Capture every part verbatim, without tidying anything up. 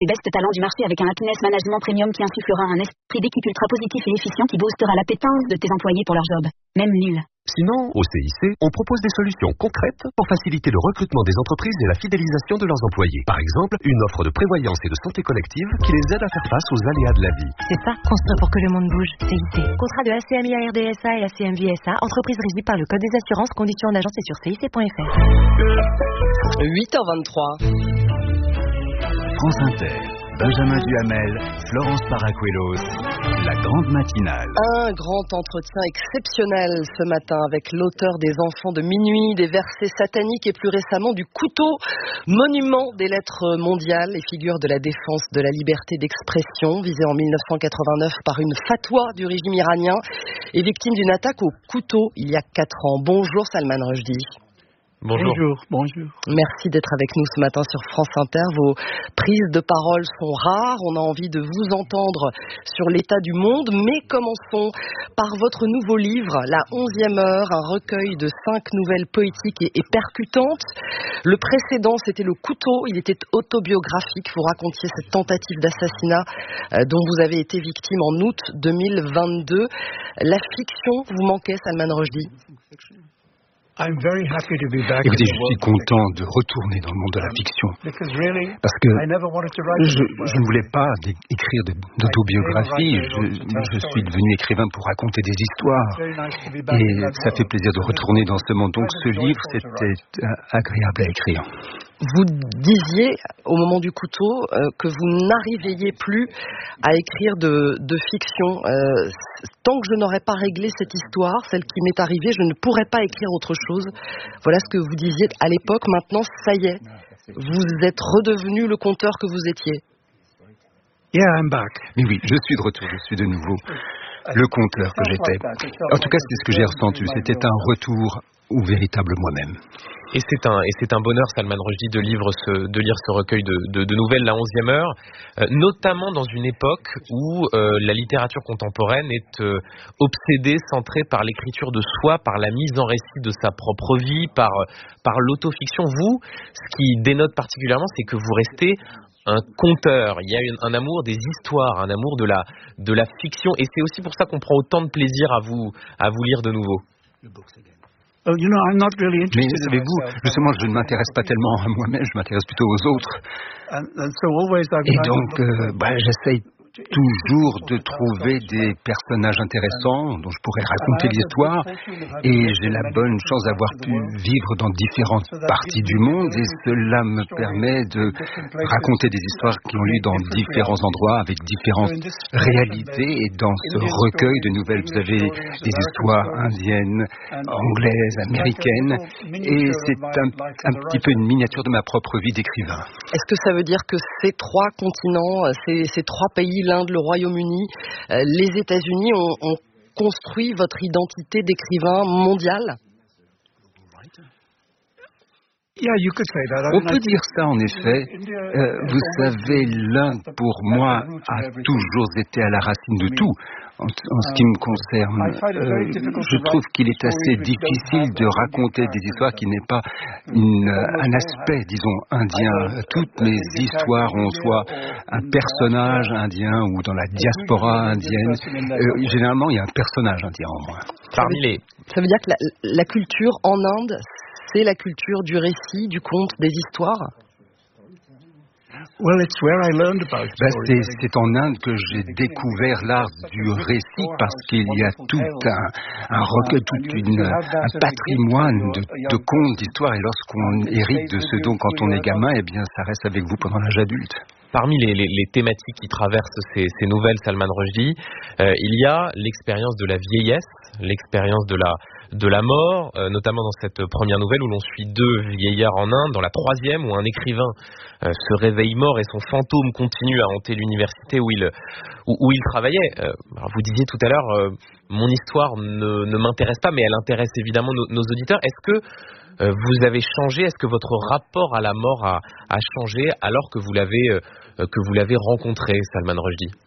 les best talents du marché avec un happiness management premium qui insufflera un esprit d'équipe ultra positif et efficient qui boostera l'appétence de tes employés pour leur job, même nul. Sinon, au C I C, on propose des solutions concrètes pour faciliter le recrutement des entreprises et la fidélisation de leurs employés. Par exemple, une offre de prévoyance et de santé collective qui les aide à faire face aux aléas de la vie. C'est ça, construire pour que le monde bouge, C I C. Contrat de A C M I A R D S A et A C M V S A, entreprise régie par le Code des assurances, conditions en agence et sur C I C point F R. huit heures vingt-trois. France Inter, Benjamin Duhamel, Florence Paracuelos, la grande matinale. Un grand entretien exceptionnel ce matin avec l'auteur des Enfants de minuit, des versets sataniques et plus récemment du couteau, monument des lettres mondiales et figure de la défense de la liberté d'expression, visé en mille neuf cent quatre-vingt-neuf par une fatwa du régime iranien et victime d'une attaque au couteau il y a quatre ans. Bonjour Salman Rushdie. Bonjour. Bonjour, bonjour. Merci d'être avec nous ce matin sur France Inter. Vos prises de parole sont rares. On a envie de vous entendre sur l'état du monde. Mais commençons par votre nouveau livre, La onzième heure, un recueil de cinq nouvelles poétiques et, et percutantes. Le précédent, c'était Le couteau. Il était autobiographique. Vous racontiez cette tentative d'assassinat euh, dont vous avez été victime en août deux mille vingt-deux. La fiction vous manquait, Salman Rushdie? Écoutez, je suis content de retourner dans le monde de la fiction. Parce que je, je ne voulais pas écrire d'autobiographie. Je, je suis devenu écrivain pour raconter des histoires. Et ça fait plaisir de retourner dans ce monde. Donc ce livre, c'était agréable à écrire. Vous disiez au moment du couteau euh, que vous n'arriviez plus à écrire de, de fiction. Euh, tant que je n'aurais pas réglé cette histoire, celle qui m'est arrivée, je ne pourrais pas écrire autre chose. Voilà ce que vous disiez à l'époque. Maintenant, ça y est, vous êtes redevenu le conteur que vous étiez. Yeah, I'm back. Mais oui, je suis de retour, je suis de nouveau le conteur que j'étais. En tout cas, c'est ce que j'ai ressenti. C'était un retour au véritable moi-même. Et c'est un, et c'est un bonheur, Salman Rushdie, de, livre ce, de lire ce recueil de, de, de nouvelles, La onzième heure, euh, notamment dans une époque où euh, la littérature contemporaine est euh, obsédée, centrée par l'écriture de soi, par la mise en récit de sa propre vie, par, par l'autofiction. Vous, ce qui dénote particulièrement, c'est que vous restez un conteur. Il y a un, un amour des histoires, un amour de la, de la fiction, et c'est aussi pour ça qu'on prend autant de plaisir à vous, à vous lire de nouveau. Mais savez-vous, justement, je ne m'intéresse pas tellement à moi-même, je m'intéresse plutôt aux autres. Et donc, euh, bah, j'essaye toujours de trouver des personnages intéressants dont je pourrais raconter l'histoire. Et j'ai la bonne chance d'avoir pu vivre dans différentes parties du monde. Et cela me permet de raconter des histoires qui ont lieu dans différents endroits, avec différentes réalités. Et dans ce recueil de nouvelles, vous avez des histoires indiennes, anglaises, américaines. Et c'est un, un petit peu une miniature de ma propre vie d'écrivain. Est-ce que ça veut dire que ces trois continents, ces, ces trois pays, l'Inde, le Royaume-Uni, euh, les États-Unis ont, ont construit votre identité d'écrivain mondial? On peut dire ça en effet. Euh, vous savez, l'Inde pour moi a toujours été à la racine de tout. En, en ce qui me concerne, euh, je trouve qu'il est assez difficile de raconter des histoires qui n'aient pas une, un aspect, disons, indien. Toutes mes histoires ont soit un personnage indien ou dans la diaspora indienne. Euh, généralement, il y a un personnage indien en moi. Parmi les... Ça veut dire que la, la culture en Inde, c'est la culture du récit, du conte, des histoires? Ben c'est, c'est en Inde que j'ai découvert l'art du récit parce qu'il y a tout un, un recueil, toute une, un patrimoine de, de contes, d'histoires. Et lorsqu'on hérite de ce don quand on est gamin, eh bien, ça reste avec vous pendant l'âge adulte. Parmi les, les, les thématiques qui traversent ces, ces nouvelles, Salman Rushdie, euh, il y a l'expérience de la vieillesse, l'expérience de la, de la mort, euh, notamment dans cette première nouvelle où l'on suit deux vieillards en Inde, dans la troisième où un écrivain euh, se réveille mort et son fantôme continue à hanter l'université où il, où, où il travaillait. Euh, alors vous disiez tout à l'heure, euh, mon histoire ne, ne m'intéresse pas, mais elle intéresse évidemment nos, nos auditeurs. Est-ce que euh, vous avez changé, est-ce que votre rapport à la mort a, a changé alors que vous l'avez, euh, que vous l'avez rencontré, Salman Rushdie?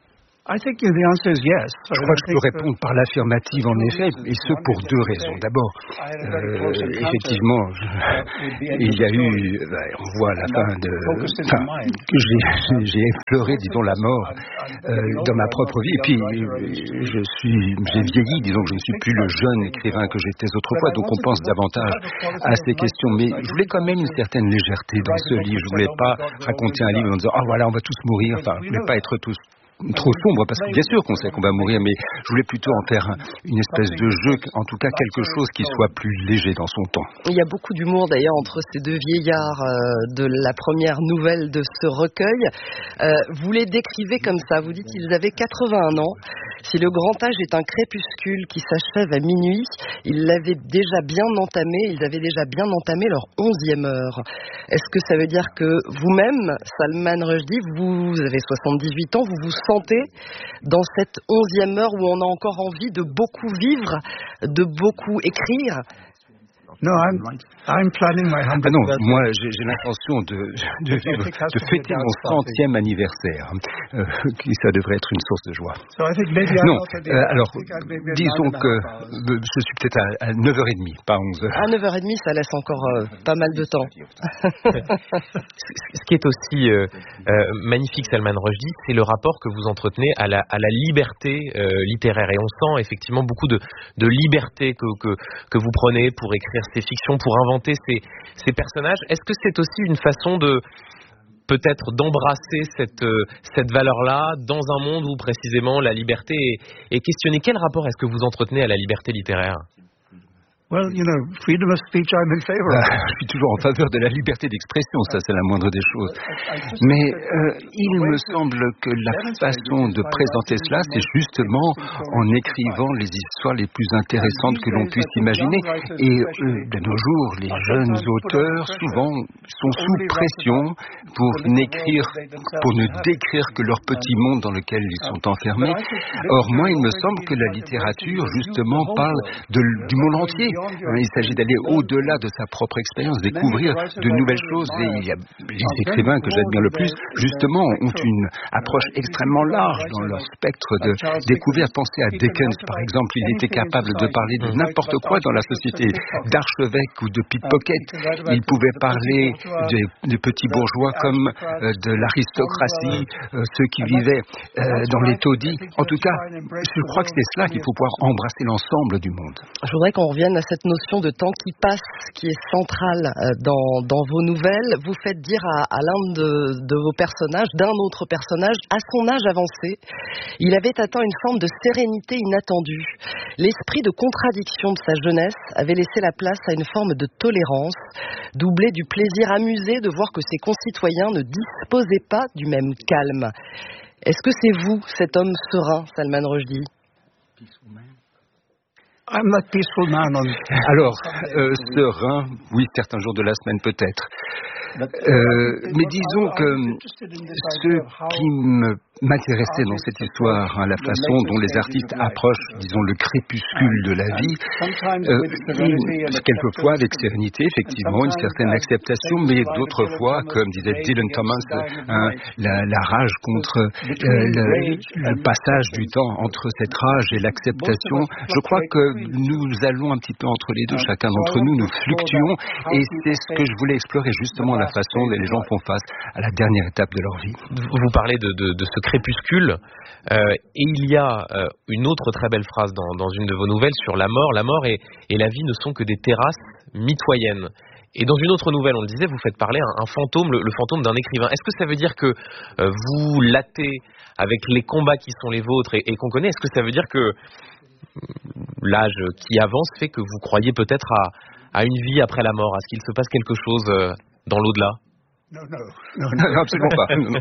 Je crois que je peux répondre par l'affirmative, en effet, et ce pour deux raisons. D'abord, euh, effectivement, je, il y a eu, ben, on voit à la fin de, enfin, que j'ai, j'ai effleuré, disons, la mort euh, dans ma propre vie, et puis je suis, j'ai vieilli, disons que je ne suis plus le jeune écrivain que j'étais autrefois, donc on pense davantage à ces questions. Mais je voulais quand même une certaine légèreté dans ce livre. Je voulais pas raconter un livre en disant, ah oh, voilà, on va tous mourir. Enfin, je voulais pas être tous trop sombre, parce que bien sûr qu'on sait qu'on va mourir, mais je voulais plutôt en faire une espèce de jeu, en tout cas quelque chose qui soit plus léger dans son temps. Il y a beaucoup d'humour d'ailleurs entre ces deux vieillards euh, de la première nouvelle de ce recueil. Euh, vous les décrivez comme ça, vous dites qu'ils avaient quatre-vingt-un ans. Si le grand âge est un crépuscule qui s'achève à minuit, ils l'avaient déjà bien entamé, ils avaient déjà bien entamé leur onzième heure. Est-ce que ça veut dire que vous-même, Salman Rushdie, vous avez soixante-dix-huit ans, vous vous sentez dans cette onzième heure où on a encore envie de beaucoup vivre, de beaucoup écrire? Non, I'm, I'm planning my ah non, moi j'ai, j'ai l'intention de, de, vivre, de fêter mon centième anniversaire, euh, qui ça devrait être une source de joie. Non, euh, alors disons que euh, je suis peut-être à, à neuf heures trente, pas onze heures. À neuf heures trente, ça laisse encore euh, pas mal de temps. Ce qui est aussi euh, euh, magnifique, Salman Rushdie, c'est le rapport que vous entretenez à la, à la liberté euh, littéraire. Et on sent effectivement beaucoup de, de liberté que, que, que vous prenez pour écrire ces fictions, pour inventer ces, ces personnages. Est-ce que c'est aussi une façon de peut-être d'embrasser cette, euh, cette valeur-là dans un monde où précisément la liberté est, est questionnée? Quel rapport est-ce que vous entretenez à la liberté littéraire? Well, you know, freedom of speech, I'm in favor. Ah, je suis toujours en faveur de la liberté d'expression, ça c'est la moindre des choses. Mais euh, il me semble que la façon de présenter cela, c'est justement en écrivant les histoires les plus intéressantes que l'on puisse imaginer. Et euh, de nos jours, les jeunes auteurs, souvent, sont sous pression pour n'écrire, pour ne décrire que leur petit monde dans lequel ils sont enfermés. Or, moi, il me semble que la littérature, justement, parle de, du monde entier. Il s'agit d'aller au-delà de sa propre expérience, découvrir de nouvelles choses. Et il y a les écrivains que j'admire le plus, justement, ont une approche extrêmement large dans leur spectre de découverte. Pensez à Dickens, par exemple. Il était capable de parler de n'importe quoi dans la société, d'archevêques ou de pickpockets. Il pouvait parler des, des petits bourgeois comme euh, de l'aristocratie, euh, ceux qui vivaient euh, dans les taudis. En tout cas, je crois que c'est cela qu'il faut pouvoir embrasser l'ensemble du monde. Je voudrais qu'on revienne à cette notion de temps qui passe, qui est centrale dans, dans vos nouvelles. Vous faites dire à, à l'un de, de vos personnages, d'un autre personnage, à son âge avancé, il avait atteint une forme de sérénité inattendue. L'esprit de contradiction de sa jeunesse avait laissé la place à une forme de tolérance, doublée du plaisir amusé de voir que ses concitoyens ne disposaient pas du même calme. Est-ce que c'est vous, cet homme serein, Salman Rushdie? I'm that peaceful man on... Alors, euh, serein, oui, certains jours de la semaine peut-être. Euh, mais disons que ce qui me m'intéressait dans cette histoire, hein, la façon dont les artistes approchent, disons, le crépuscule de la vie, euh, quelquefois avec sérénité, effectivement, une certaine acceptation, mais d'autres fois, comme disait Dylan Thomas, hein, la, la rage contre euh, le, le passage du temps entre cette rage et l'acceptation. Je crois que nous allons un petit peu entre les deux, chacun d'entre nous, nous fluctuons, et c'est ce que je voulais explorer, justement la façon dont les gens font face à la dernière étape de leur vie. Vous parlez de, de, de ce crépuscule, euh, et il y a euh, une autre très belle phrase dans, dans une de vos nouvelles sur la mort. La mort et, et la vie ne sont que des terrasses mitoyennes. Et dans une autre nouvelle, on le disait, vous faites parler un, un fantôme, le, le fantôme d'un écrivain. Est-ce que ça veut dire que euh, vous lattez avec les combats qui sont les vôtres et, et qu'on connaît? Est-ce que ça veut dire que l'âge qui avance fait que vous croyez peut-être à, à une vie après la mort, à ce qu'il se passe quelque chose euh, dans l'au-delà? Non, non, non, non, absolument pas. Non.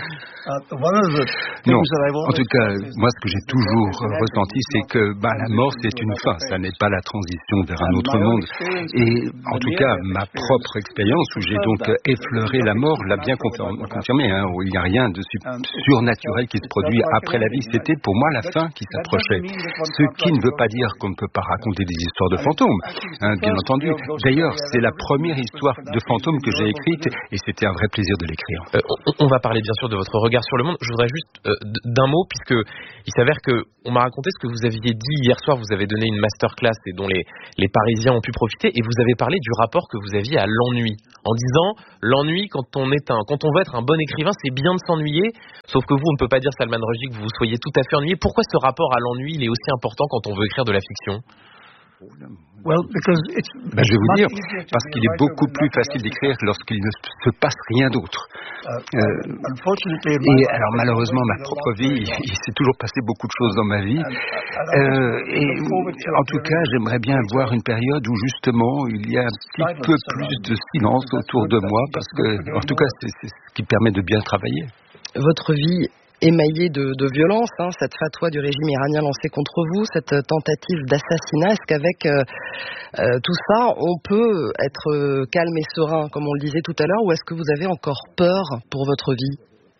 Non, en tout cas, moi, ce que j'ai toujours ressenti, c'est que bah, la mort, c'est une fin, ça n'est pas la transition vers un autre monde. Et en tout cas, ma propre expérience, où j'ai donc effleuré la mort, l'a bien confirmé, hein, où il n'y a rien de surnaturel qui se produit après la vie. C'était pour moi la fin qui s'approchait. Ce qui ne veut pas dire qu'on ne peut pas raconter des histoires de fantômes, hein, bien entendu. D'ailleurs, c'est la première histoire de fantômes que j'ai écrite, et c'est c'était un vrai plaisir de l'écrire. Euh, on, on va parler bien sûr de votre regard sur le monde. Je voudrais juste euh, d'un mot, puisque il s'avère que on m'a raconté ce que vous aviez dit hier soir. Vous avez donné une masterclass et dont les, les Parisiens ont pu profiter, et vous avez parlé du rapport que vous aviez à l'ennui, en disant l'ennui quand on est un, quand on veut être un bon écrivain, c'est bien de s'ennuyer. Sauf que vous, on ne peut pas dire, Salman Rushdie, que vous soyez tout à fait ennuyé. Pourquoi ce rapport à l'ennui, il est aussi important quand on veut écrire de la fiction? Well, ben, je vais vous dire, parce qu'il est beaucoup plus facile d'écrire lorsqu'il ne se passe rien d'autre. Euh, et alors malheureusement, ma propre vie, il s'est toujours passé beaucoup de choses dans ma vie. Euh, et en tout cas, j'aimerais bien voir une période où justement il y a un petit peu plus de silence autour de moi, parce que, en tout cas, c'est, c'est ce qui permet de bien travailler. Votre vie émaillée de, de violence, hein, cette fatwa du régime iranien lancée contre vous, cette tentative d'assassinat, est-ce qu'avec euh, euh, tout ça, on peut être euh, calme et serein, comme on le disait tout à l'heure, ou est-ce que vous avez encore peur pour votre vie?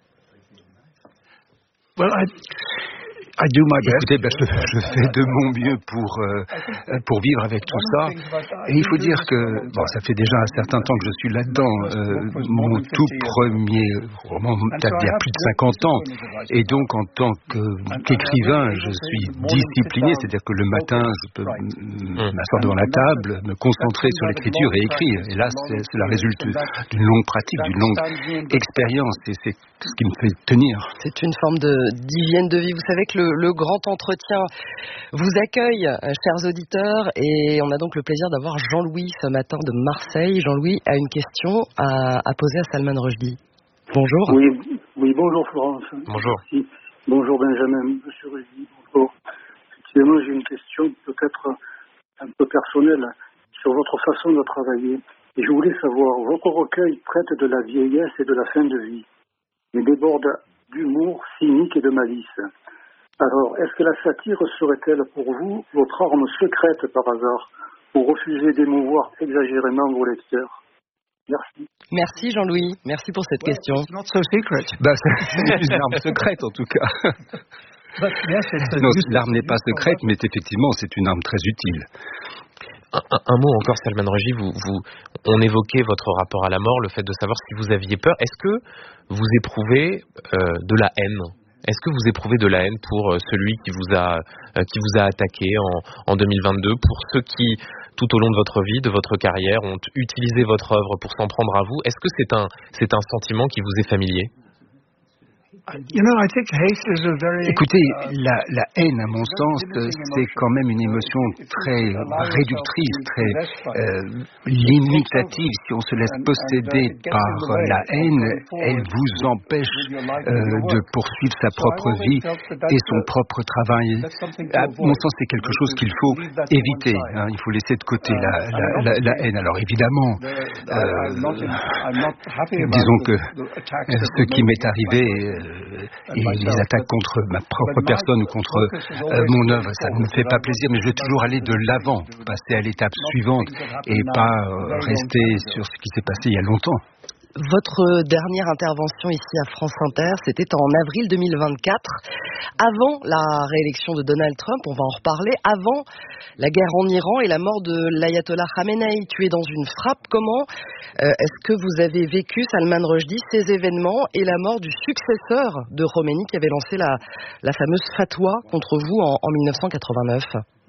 Well, I... I do my best. Écoutez, ben, je, je fais de mon mieux pour euh, pour vivre avec tout ça. Et il faut dire que bon, ça fait déjà un certain temps que je suis là-dedans. Euh, mon tout premier roman date d'il y a plus de cinquante ans. Et donc, en tant qu'écrivain, je suis discipliné, c'est-à-dire que le matin, je peux m'asseoir devant la table, me concentrer sur l'écriture et écrire. Et là, c'est, c'est la résultante d'une longue pratique, d'une longue expérience. Et c'est ce qui me fait tenir. C'est une forme de d'hygiène de vie. Vous savez que le Le, le grand entretien vous accueille, chers auditeurs, et on a donc le plaisir d'avoir Jean-Louis ce matin de Marseille. Jean-Louis a une question à, à poser à Salman Rushdie. Bonjour. Oui, oui, bonjour Florence. Bonjour. Merci. Bonjour Benjamin, monsieur Rushdie. Bonjour. Effectivement, j'ai une question peut-être un peu personnelle sur votre façon de travailler. Et je voulais savoir, votre recueil traite de la vieillesse et de la fin de vie, mais déborde d'humour, cynique et de malice. Alors, est-ce que la satire serait-elle pour vous votre arme secrète par hasard pour refuser d'émouvoir exagérément vos lecteurs? Merci. Merci Jean-Louis, merci pour cette well, question. Not so secret. Bah, c'est une arme secrète en tout cas. Yes, non, l'arme n'est pas secrète, mais effectivement c'est une arme très utile. Un, un, un mot encore, Salman Rushdie, vous, vous, on évoquait votre rapport à la mort, le fait de savoir si vous aviez peur. Est-ce que vous éprouvez euh, de la haine? Est-ce que vous éprouvez de la haine pour celui qui vous a, euh, qui vous a attaqué en, en deux mille vingt-deux, pour ceux qui, tout au long de votre vie, de votre carrière, ont utilisé votre œuvre pour s'en prendre à vous? Est-ce que c'est un, c'est un sentiment qui vous est familier? Écoutez, la, la haine, à mon sens, c'est quand même une émotion très réductrice, très euh, limitative. Si on se laisse posséder par la haine, elle vous empêche euh, de poursuivre sa propre vie et son propre travail. À mon sens, c'est quelque chose qu'il faut éviter. Hein. Il faut laisser de côté la, la, la, la haine. Alors évidemment, euh, disons que ce qui m'est arrivé... Euh, et les attaques contre ma propre personne ou contre euh, mon œuvre, ça ne me fait pas plaisir, mais je vais toujours aller de l'avant, passer à l'étape suivante et pas euh, rester sur ce qui s'est passé il y a longtemps. Votre dernière intervention ici à France Inter, c'était en avril deux mille vingt-quatre, avant la réélection de Donald Trump, on va en reparler, avant la guerre en Iran et la mort de l'ayatollah Khamenei, tué dans une frappe. Comment euh, est-ce que vous avez vécu, Salman Rushdie, ces événements et la mort du successeur de Khomeini qui avait lancé la, la fameuse fatwa contre vous en, en mille neuf cent quatre-vingt-neuf?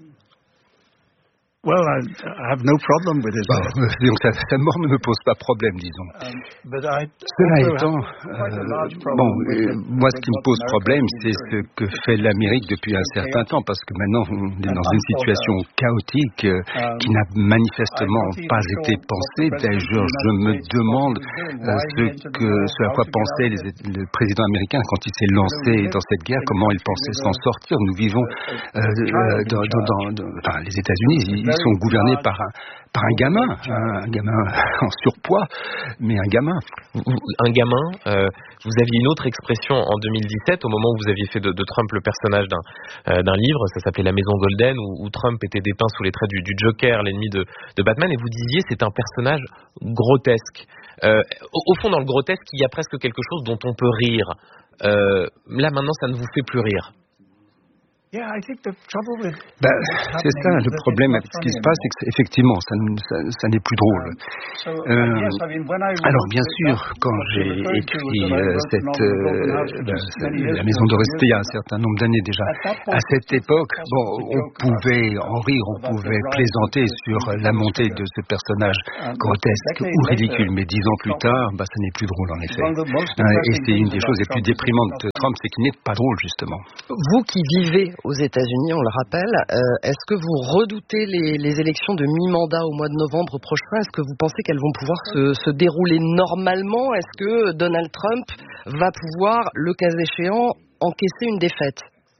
Well, I, I have no problem with it. Bon, donc sa, sa mort ne me pose pas problème, disons. Um, Cela étant, euh, bon, euh, moi ce qui me pose problème, c'est ce que fait l'Amérique depuis un certain temps, parce que maintenant on est dans une situation chaotique euh, qui n'a manifestement pas été pensée. D'ailleurs, je me demande euh, ce, que, ce à quoi pensait les, le président américain quand il s'est lancé dans cette guerre, comment il pensait s'en sortir. Nous vivons euh, dans, dans, dans, dans enfin, les États-Unis. Ils sont gouvernés par un, par un gamin, un gamin en surpoids, mais un gamin. Un gamin, euh, vous aviez une autre expression en deux mille dix-sept, au moment où vous aviez fait de, de Trump le personnage d'un, euh, d'un livre, ça s'appelait La Maison Golden, où, où Trump était dépeint sous les traits du, du Joker, l'ennemi de, de Batman, et vous disiez c'est un personnage grotesque. Euh, au, au fond, dans le grotesque, il y a presque quelque chose dont on peut rire. Euh, là, maintenant, ça ne vous fait plus rire. Ben, c'est ça, le problème avec ce qui se passe, c'est que effectivement, ça, ça, ça n'est plus drôle. Euh, alors bien sûr, quand j'ai écrit euh, cette, euh, la, la Maison d'Oresté il y a un certain nombre d'années déjà, à cette époque, bon, on pouvait en rire, on pouvait plaisanter sur la montée de ce personnage grotesque ou ridicule, mais dix ans plus tard, bah, ça n'est plus drôle en effet. Et c'est une des choses les plus déprimantes de Trump, c'est qu'il n'est pas drôle justement. Vous qui vivez aux États-Unis, on le rappelle, euh, est-ce que vous redoutez les, les élections de mi-mandat au mois de novembre prochain? Est-ce que vous pensez qu'elles vont pouvoir se, se dérouler normalement? Est-ce que Donald Trump va pouvoir, le cas échéant, encaisser une défaite?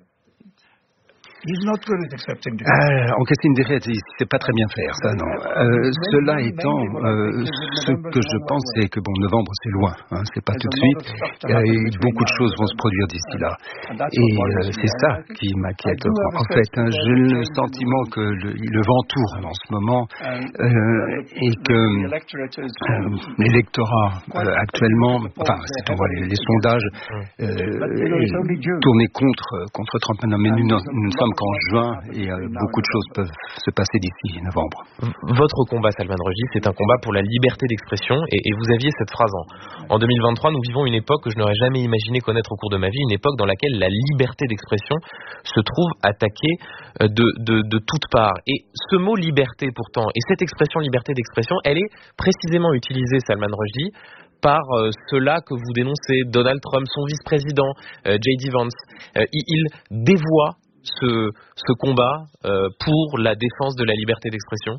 Euh, encaisser une défaite, il sait pas très bien faire, ça, non. Euh, cela étant, euh, ce que je pense, c'est que bon, novembre, c'est loin, hein, c'est pas tout de suite. Et beaucoup de choses vont se produire d'ici là. Et euh, c'est ça qui m'inquiète. En fait, hein, j'ai le sentiment que le, le vent tourne en ce moment euh, et que euh, l'électorat euh, actuellement, enfin, si on voit les, les sondages, euh, tourner contre contre Trump. Non, mais nous, nous sommes qu'en juin et euh, beaucoup de choses peuvent se passer d'ici novembre. Votre combat, Salman Rushdie, c'est un combat pour la liberté d'expression et, et vous aviez cette phrase en, en deux mille vingt-trois, nous vivons une époque que je n'aurais jamais imaginé connaître au cours de ma vie, une époque dans laquelle la liberté d'expression se trouve attaquée de, de, de toutes parts. Et ce mot liberté pourtant, et cette expression liberté d'expression, elle est précisément utilisée, Salman Rushdie, par euh, ceux-là que vous dénoncez, Donald Trump, son vice-président, euh, J D Vance. Euh, il, il dévoie ce, ce combat euh, pour la défense de la liberté d'expression?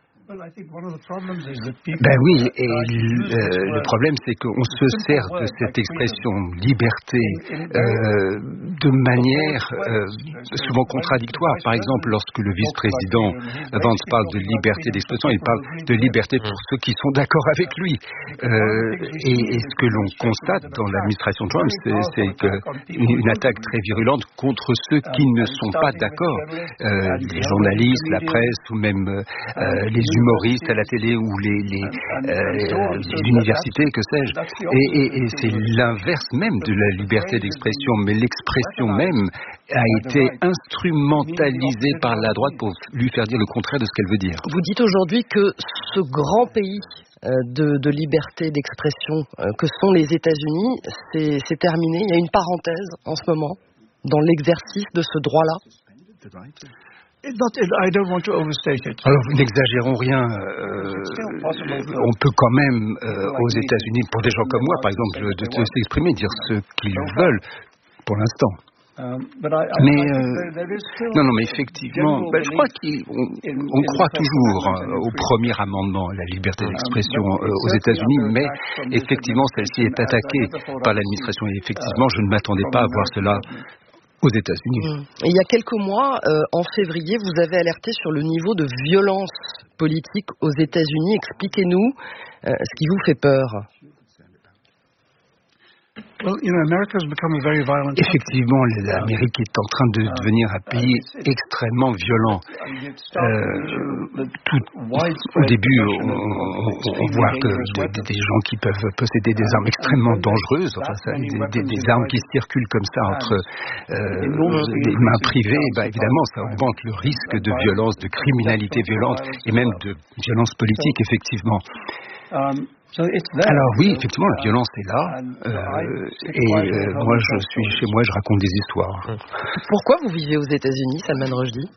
Ben oui, et le, le problème c'est qu'on se sert de cette expression liberté euh, de manière euh, souvent contradictoire. Par exemple, lorsque le vice-président Vance parle de liberté d'expression, il parle de liberté pour ceux qui sont d'accord avec lui. Euh, et, et ce que l'on constate dans l'administration Trump, c'est, c'est que une, une attaque très virulente contre ceux qui ne sont pas d'accord. Euh, les journalistes, la presse ou même euh, les humoristes à la télé ou les, les, euh, les universités, que sais-je. Et, et, et c'est l'inverse même de la liberté d'expression, mais l'expression même a été instrumentalisée par la droite pour lui faire dire le contraire de ce qu'elle veut dire. Vous dites aujourd'hui que ce grand pays de, de liberté d'expression euh, que sont les États-Unis, c'est, c'est terminé. Il y a une parenthèse en ce moment dans l'exercice de ce droit-là. Alors, n'exagérons rien. Euh, on peut quand même, euh, aux États-Unis, pour des gens comme moi, par exemple, de, de s'exprimer, dire ce qu'ils veulent, pour l'instant. Mais euh, non, non, mais effectivement, ben, je crois qu'on on croit toujours euh, au premier amendement, la liberté d'expression euh, aux États-Unis, mais effectivement, celle-ci est attaquée par l'administration. Et effectivement, je ne m'attendais pas à voir cela aux États-Unis. Et il y a quelques mois, euh, en février, vous avez alerté sur le niveau de violence politique aux États-Unis. Expliquez-nous euh, ce qui vous fait peur. Effectivement, l'Amérique est en train de devenir un pays extrêmement violent. Euh, tout, au début, on, on, on voit que de, des gens qui peuvent posséder des armes extrêmement dangereuses, enfin, ça, des, des, des armes qui circulent comme ça entre euh, des mains privées, bah, évidemment, ça augmente le risque de violence, de criminalité violente et même de violence politique, effectivement. Alors oui, effectivement, la violence est là, euh, et euh, moi je suis chez moi, je raconte des histoires. Pourquoi vous vivez aux États-Unis, Salman Rushdie?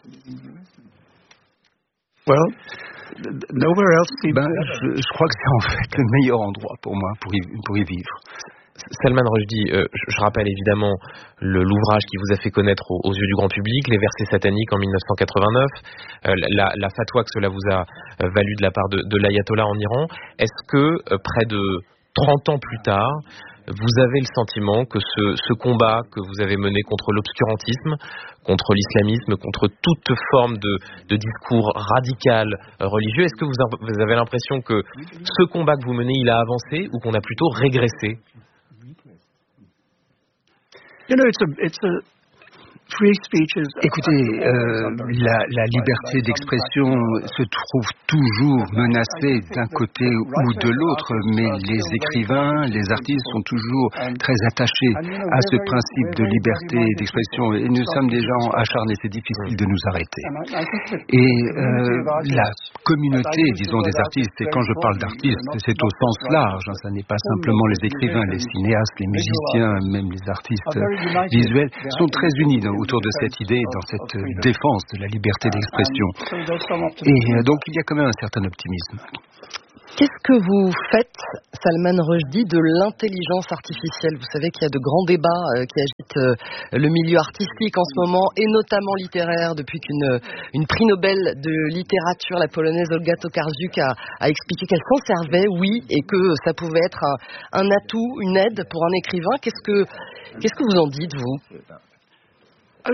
Well, nowhere else. Ben, je, je crois que c'est en fait le meilleur endroit pour moi pour y, pour y vivre. Salman Rushdie, euh, je rappelle évidemment le, l'ouvrage qui vous a fait connaître aux, aux yeux du grand public, Les versets sataniques en dix-neuf cent quatre-vingt-neuf, euh, la, la fatwa que cela vous a euh, valu de la part de, de l'ayatollah en Iran. Est-ce que euh, près de trente ans plus tard, vous avez le sentiment que ce, ce combat que vous avez mené contre l'obscurantisme, contre l'islamisme, contre toute forme de, de discours radical euh, religieux, est-ce que vous, vous avez l'impression que ce combat que vous menez, il a avancé ou qu'on a plutôt régressé? You know, it's a, it's a, Écoutez, euh, la, la liberté d'expression se trouve toujours menacée d'un côté ou de l'autre, mais les écrivains, les artistes sont toujours très attachés à ce principe de liberté d'expression et nous sommes des gens acharnés, c'est difficile de nous arrêter. Et euh, la communauté, disons, des artistes, et quand je parle d'artistes, c'est au sens large, hein, ça n'est pas simplement les écrivains, les cinéastes, les musiciens, même les artistes visuels, sont très unis autour de cette idée, dans cette défense de la liberté d'expression. Et euh, donc il y a quand même un certain optimisme. Qu'est-ce que vous faites, Salman Rushdie, de l'intelligence artificielle? Vous savez qu'il y a de grands débats euh, qui agitent euh, le milieu artistique en ce moment, et notamment littéraire, depuis qu'une une prix Nobel de littérature, la polonaise Olga Tokarczuk, a, a expliqué qu'elle s'en servait, oui, et que ça pouvait être un, un atout, une aide pour un écrivain. Qu'est-ce que, qu'est-ce que vous en dites, vous? Et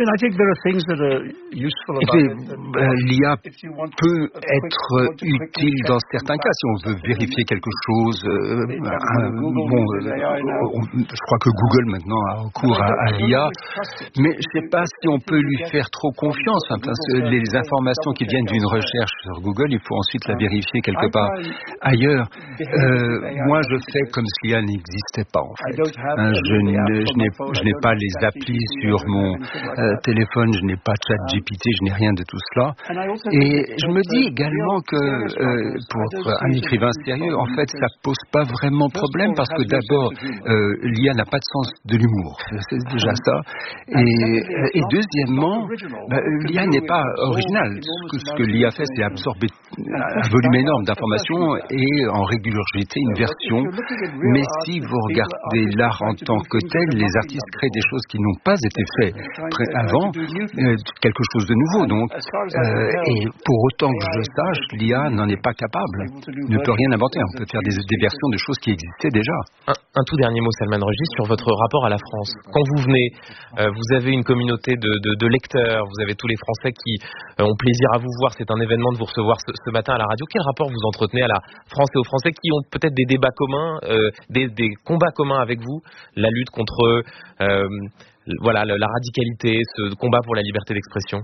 puis, euh, l'I A peut être utile dans certains cas si on veut vérifier quelque chose. Euh, un, bon, euh, je crois que Google maintenant a recours à, à l'I A, mais je ne sais pas si on peut lui faire trop confiance, hein, parce que les informations qui viennent d'une recherche sur Google, il faut ensuite la vérifier quelque part ailleurs. Euh, moi, je fais comme si l'I A n'existait pas, en fait. Hein, je, ne, je, n'ai, je n'ai pas les applis sur mon Euh, téléphone, je n'ai pas ChatGPT, je n'ai rien de tout cela. Et je me dis également que euh, pour un écrivain sérieux, en fait, ça pose pas vraiment problème parce que d'abord, euh, l'I A n'a pas de sens de l'humour, c'est déjà ça. Et, et deuxièmement, bah, l'I A n'est pas originale. Ce que, ce que l'I A fait, c'est absorber un volume énorme d'informations et en régurgiter une version. Mais si vous regardez l'art en tant que tel, les artistes créent des choses qui n'ont pas été faites avant, euh, quelque chose de nouveau. Donc, euh, et pour autant que je sache, l'I A n'en est pas capable, ne peut rien inventer. On peut faire des, des versions de choses qui existaient déjà. Un, un tout dernier mot, Salman Rushdie, sur votre rapport à la France. Quand vous venez, euh, vous avez une communauté de, de, de lecteurs, vous avez tous les Français qui euh, ont plaisir à vous voir. C'est un événement de vous recevoir ce, ce matin à la radio. Quel rapport vous entretenez à la France et aux Français qui ont peut-être des débats communs, euh, des, des combats communs avec vous, la lutte contre euh, voilà, la radicalité, ce combat pour la liberté d'expression?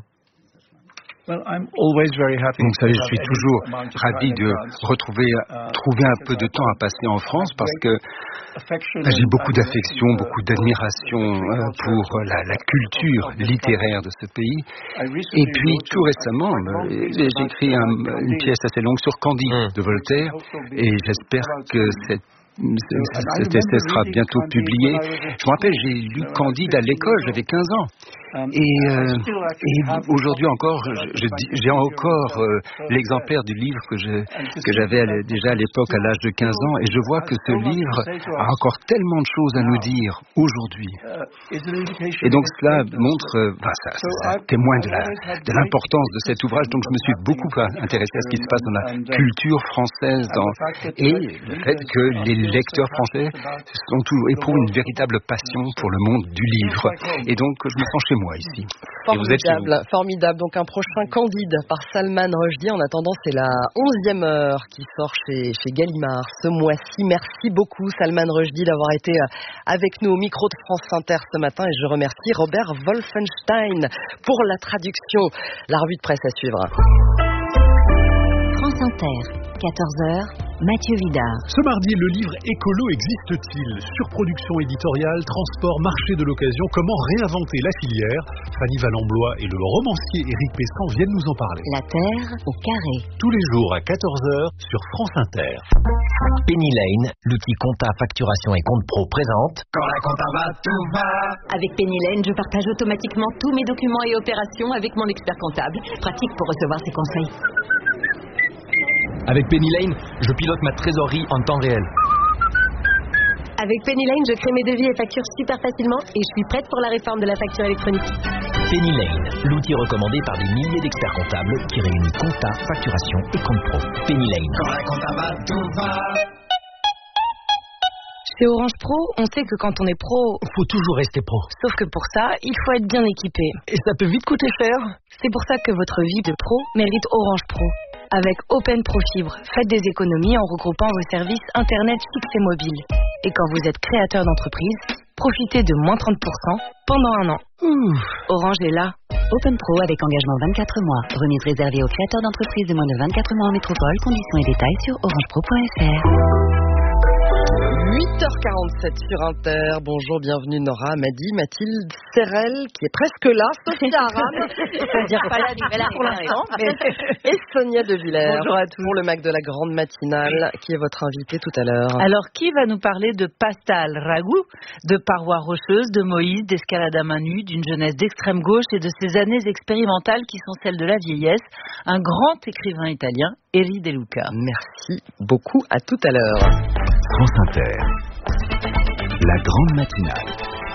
Vous savez, je suis toujours ravi de retrouver, trouver un peu de temps à passer en France parce que j'ai beaucoup d'affection, beaucoup d'admiration pour la, la culture littéraire de ce pays. Et puis, tout récemment, j'ai écrit un, une pièce assez longue sur Candide de Voltaire et j'espère que cette Cet essai sera bientôt publié. Je me rappelle, j'ai lu Candide à l'école, j'avais quinze ans. Et, euh, et aujourd'hui encore, je, je, j'ai encore euh, l'exemplaire du livre que, je, que j'avais à, déjà à l'époque à l'âge de quinze ans. Et je vois que ce livre a encore tellement de choses à nous dire aujourd'hui. Et donc cela montre, euh, ben, ça, ça témoigne de, la, de l'importance de cet ouvrage. Donc je me suis beaucoup intéressé à ce qui se passe dans la culture française dans, et le fait que les lecteurs français sont toujours, éprouvent une véritable passion pour le monde du livre. Et donc je me sens chez moi ici. Formidable, formidable. Donc un prochain Candide par Salman Rushdie. En attendant, c'est la onzième heure qui sort chez, chez Gallimard ce mois-ci. Merci beaucoup Salman Rushdie d'avoir été avec nous au micro de France Inter ce matin et je remercie Robert Wolfenstein pour la traduction. La revue de presse à suivre. France Inter, quatorze heures, Mathieu Vidard. Ce mardi, le livre Écolo existe-t-il? Surproduction éditoriale, transport, marché de l'occasion, comment réinventer la filière? Fanny Valamblois et le romancier Éric Pessan viennent nous en parler. La Terre au carré. Tous les jours à quatorze heures sur France Inter. Penny Lane, l'outil compta, facturation et compte pro présente. Quand la compta va, tout va. Avec Penny Lane, je partage automatiquement tous mes documents et opérations avec mon expert comptable. Pratique pour recevoir ses conseils. Avec Penny Lane, je pilote ma trésorerie en temps réel. Avec Penny Lane, je crée mes devis et factures super facilement et je suis prête pour la réforme de la facture électronique. Penny Lane, l'outil recommandé par des milliers d'experts comptables qui réunit compta, facturation et compte pro. Penny Lane. Quand la compta va, tout va. Chez Orange Pro, on sait que quand on est pro, faut toujours rester pro. Sauf que pour ça, il faut être bien équipé. Et ça peut vite coûter cher. C'est pour ça que votre vie de pro mérite Orange Pro. Avec Open Pro Fibre, faites des économies en regroupant vos services Internet fixes et mobiles. Et quand vous êtes créateur d'entreprise, Profitez de moins trente pour cent pendant un an. Ouh, Orange est là. Open Pro avec engagement vingt-quatre mois. Remise réservée aux créateurs d'entreprises de moins de vingt-quatre mois en métropole. Conditions et détails sur orangepro point f r. huit heures quarante-sept sur Inter. Bonjour, bienvenue Nora Amadi, Mathilde Serrel, qui est presque là, Sophia Aram, c'est-à-dire pas là pour l'instant, mais... et Sonia De Villers. Bonjour à tous. Pour le Mac de la Grande Matinale, qui est votre invité tout à l'heure. Alors, qui va nous parler de Pastal Ragout, de parois rocheuses, de Moïse, d'escalade à main nue, d'une jeunesse d'extrême gauche et de ces années expérimentales qui sont celles de la vieillesse? Un grand écrivain italien, Eri De Luca. Merci beaucoup, à tout à l'heure. France Inter, la grande matinale.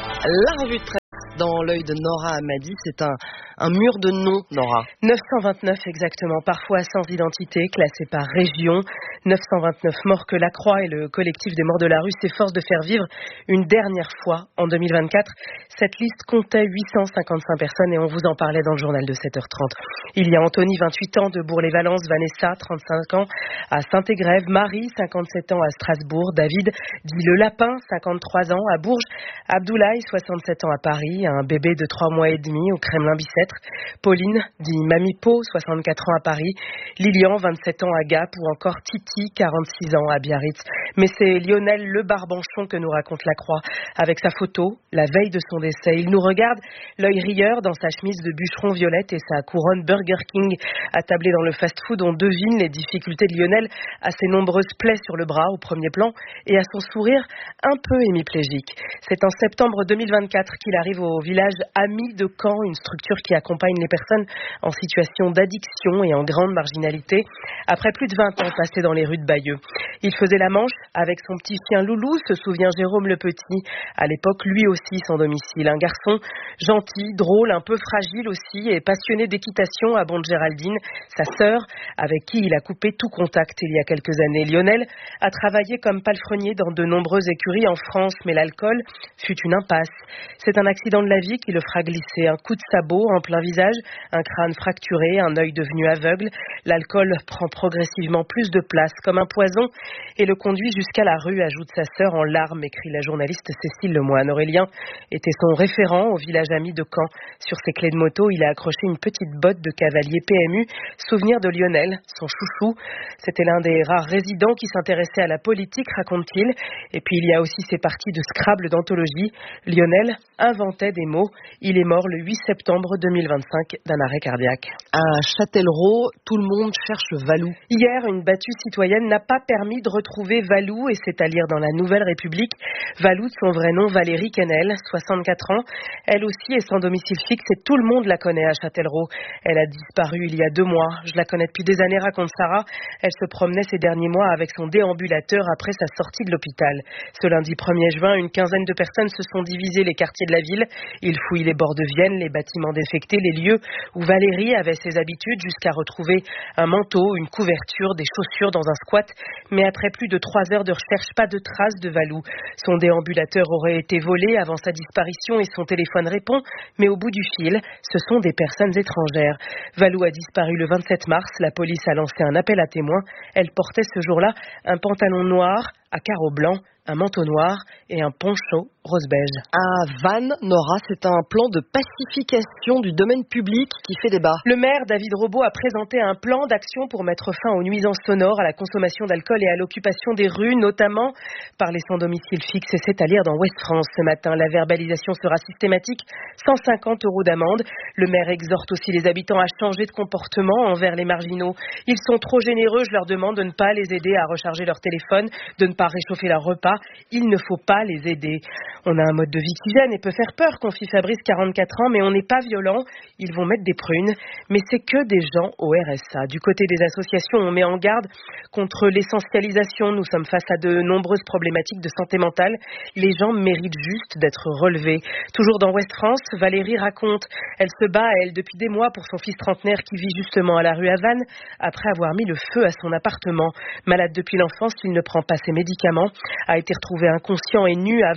La revue de presse dans l'œil de Nora Amadi, c'est un, un mur de noms, Nora. neuf cent vingt-neuf exactement, parfois sans identité, classés par région. neuf cent vingt-neuf morts que la Croix et le collectif des morts de la rue s'efforcent de faire vivre une dernière fois en deux mille vingt-quatre. Cette liste comptait huit cent cinquante-cinq personnes et on vous en parlait dans le journal de sept heures trente. Il y a Anthony, vingt-huit ans, de Bourg-les-Valence, Vanessa, trente-cinq ans, à Saint-Égrève, Marie, cinquante-sept ans, à Strasbourg, David, dit Le Lapin, cinquante-trois ans, à Bourges, Abdoulaye, soixante-sept ans, à Paris, un bébé de trois mois et demi au Kremlin-Bicêtre, Pauline, dit Mamie Po, soixante-quatre ans, à Paris, Lilian, vingt-sept ans, à Gap, ou encore Titi, quarante-six ans, à Biarritz. Mais c'est Lionel Le Barbanchon que nous raconte la Croix, avec sa photo, la veille de son décès. Il nous regarde, l'œil rieur, dans sa chemise de bûcheron violette et sa couronne Burger King, attablée dans le fast-food. On devine les difficultés de Lionel à ses nombreuses plaies sur le bras, au premier plan, et à son sourire un peu hémiplégique. C'est en septembre deux mille vingt-quatre qu'il arrive au village Ami de Caen, une structure qui accompagne les personnes en situation d'addiction et en grande marginalité, après plus de vingt ans passés dans les rues de Bayeux. Il faisait la manche avec son petit chien Loulou, se souvient Jérôme Le Petit, à l'époque lui aussi sans domicile. Un garçon gentil, drôle, un peu fragile aussi et passionné d'équitation à Bonne-Géraldine, sa sœur, avec qui il a coupé tout contact il y a quelques années. Lionel a travaillé comme palefrenier dans de nombreuses écuries en France, mais l'alcool fut une impasse. C'est un accident de la vie qui le fera glisser. Un coup de sabot en plein visage, un crâne fracturé, un œil devenu aveugle. L'alcool prend progressivement plus de place, comme un poison, et le conduit jusqu'à la rue, ajoute sa sœur en larmes, écrit la journaliste Cécile Lemoine. Aurélien était son référent au village Ami de Caen. Sur ses clés de moto, il a accroché une petite botte de cavalier P M U, souvenir de Lionel, son chouchou. C'était l'un des rares résidents qui s'intéressait à la politique, raconte-t-il. Et puis il y a aussi ces parties de Scrabble d'anthologie. Lionel inventait des mots. Il est mort le huit septembre deux mille vingt-cinq d'un arrêt cardiaque. À Châtellerault, tout le monde cherche Valou. Hier, une battue citoyenne n'a pas permis de retrouver Valou, et c'est à lire dans la Nouvelle République. Valou, de son vrai nom Valérie Kennel, soixante-quatre ans. Elle aussi est sans domicile fixe et tout le monde la connaît à Châtellerault. Elle a disparu il y a deux mois. Je la connais depuis des années, raconte Sarah. Elle se promenait ces derniers mois avec son déambulateur après sa sortie de l'hôpital. Ce lundi premier juin, une quinzaine de personnes se sont divisées les quartiers de la ville. Ils fouillent les bords de Vienne, les bâtiments défectés, les lieux où Valérie avait ses habitudes, jusqu'à retrouver un manteau, une couverture, des chaussures dans un squat. Mais après plus de trois heures de recherche, pas de traces de Valou. Son déambulateur aurait été volé avant sa disparition et son téléphone répond, mais au bout du fil, ce sont des personnes étrangères. Valou a disparu le vingt-sept mars. La police a lancé un appel à témoins. Elle portait ce jour-là un pantalon noir à carreaux blancs, un manteau noir et un poncho rose beige. À Vannes, Nora, c'est un plan de pacification du domaine public qui fait débat. Le maire David Robot a présenté un plan d'action pour mettre fin aux nuisances sonores, à la consommation d'alcool et à l'occupation des rues, notamment par les sans domicile fixe. Et c'est à lire dans Ouest France ce matin. La verbalisation sera systématique, cent cinquante euros d'amende. Le maire exhorte aussi les habitants à changer de comportement envers les marginaux. Ils sont trop généreux, je leur demande de ne pas les aider à recharger leur téléphone, de ne pas réchauffer leur repas. Il ne faut pas les aider. On a un mode de vie qui gêne et peut faire peur, confie Fabrice, quarante-quatre ans, mais on n'est pas violent. Ils vont mettre des prunes, mais c'est que des gens au R S A. Du côté des associations, on met en garde contre l'essentialisation. Nous sommes face à de nombreuses problématiques de santé mentale. Les gens méritent juste d'être relevés. Toujours dans Ouest France, Valérie raconte. Elle se bat, elle, depuis des mois pour son fils trentenaire qui vit justement à la rue Havane après avoir mis le feu à son appartement. Malade depuis l'enfance, il ne prend pas ses médicaments. A été retrouvé inconscient et nu à Vannes une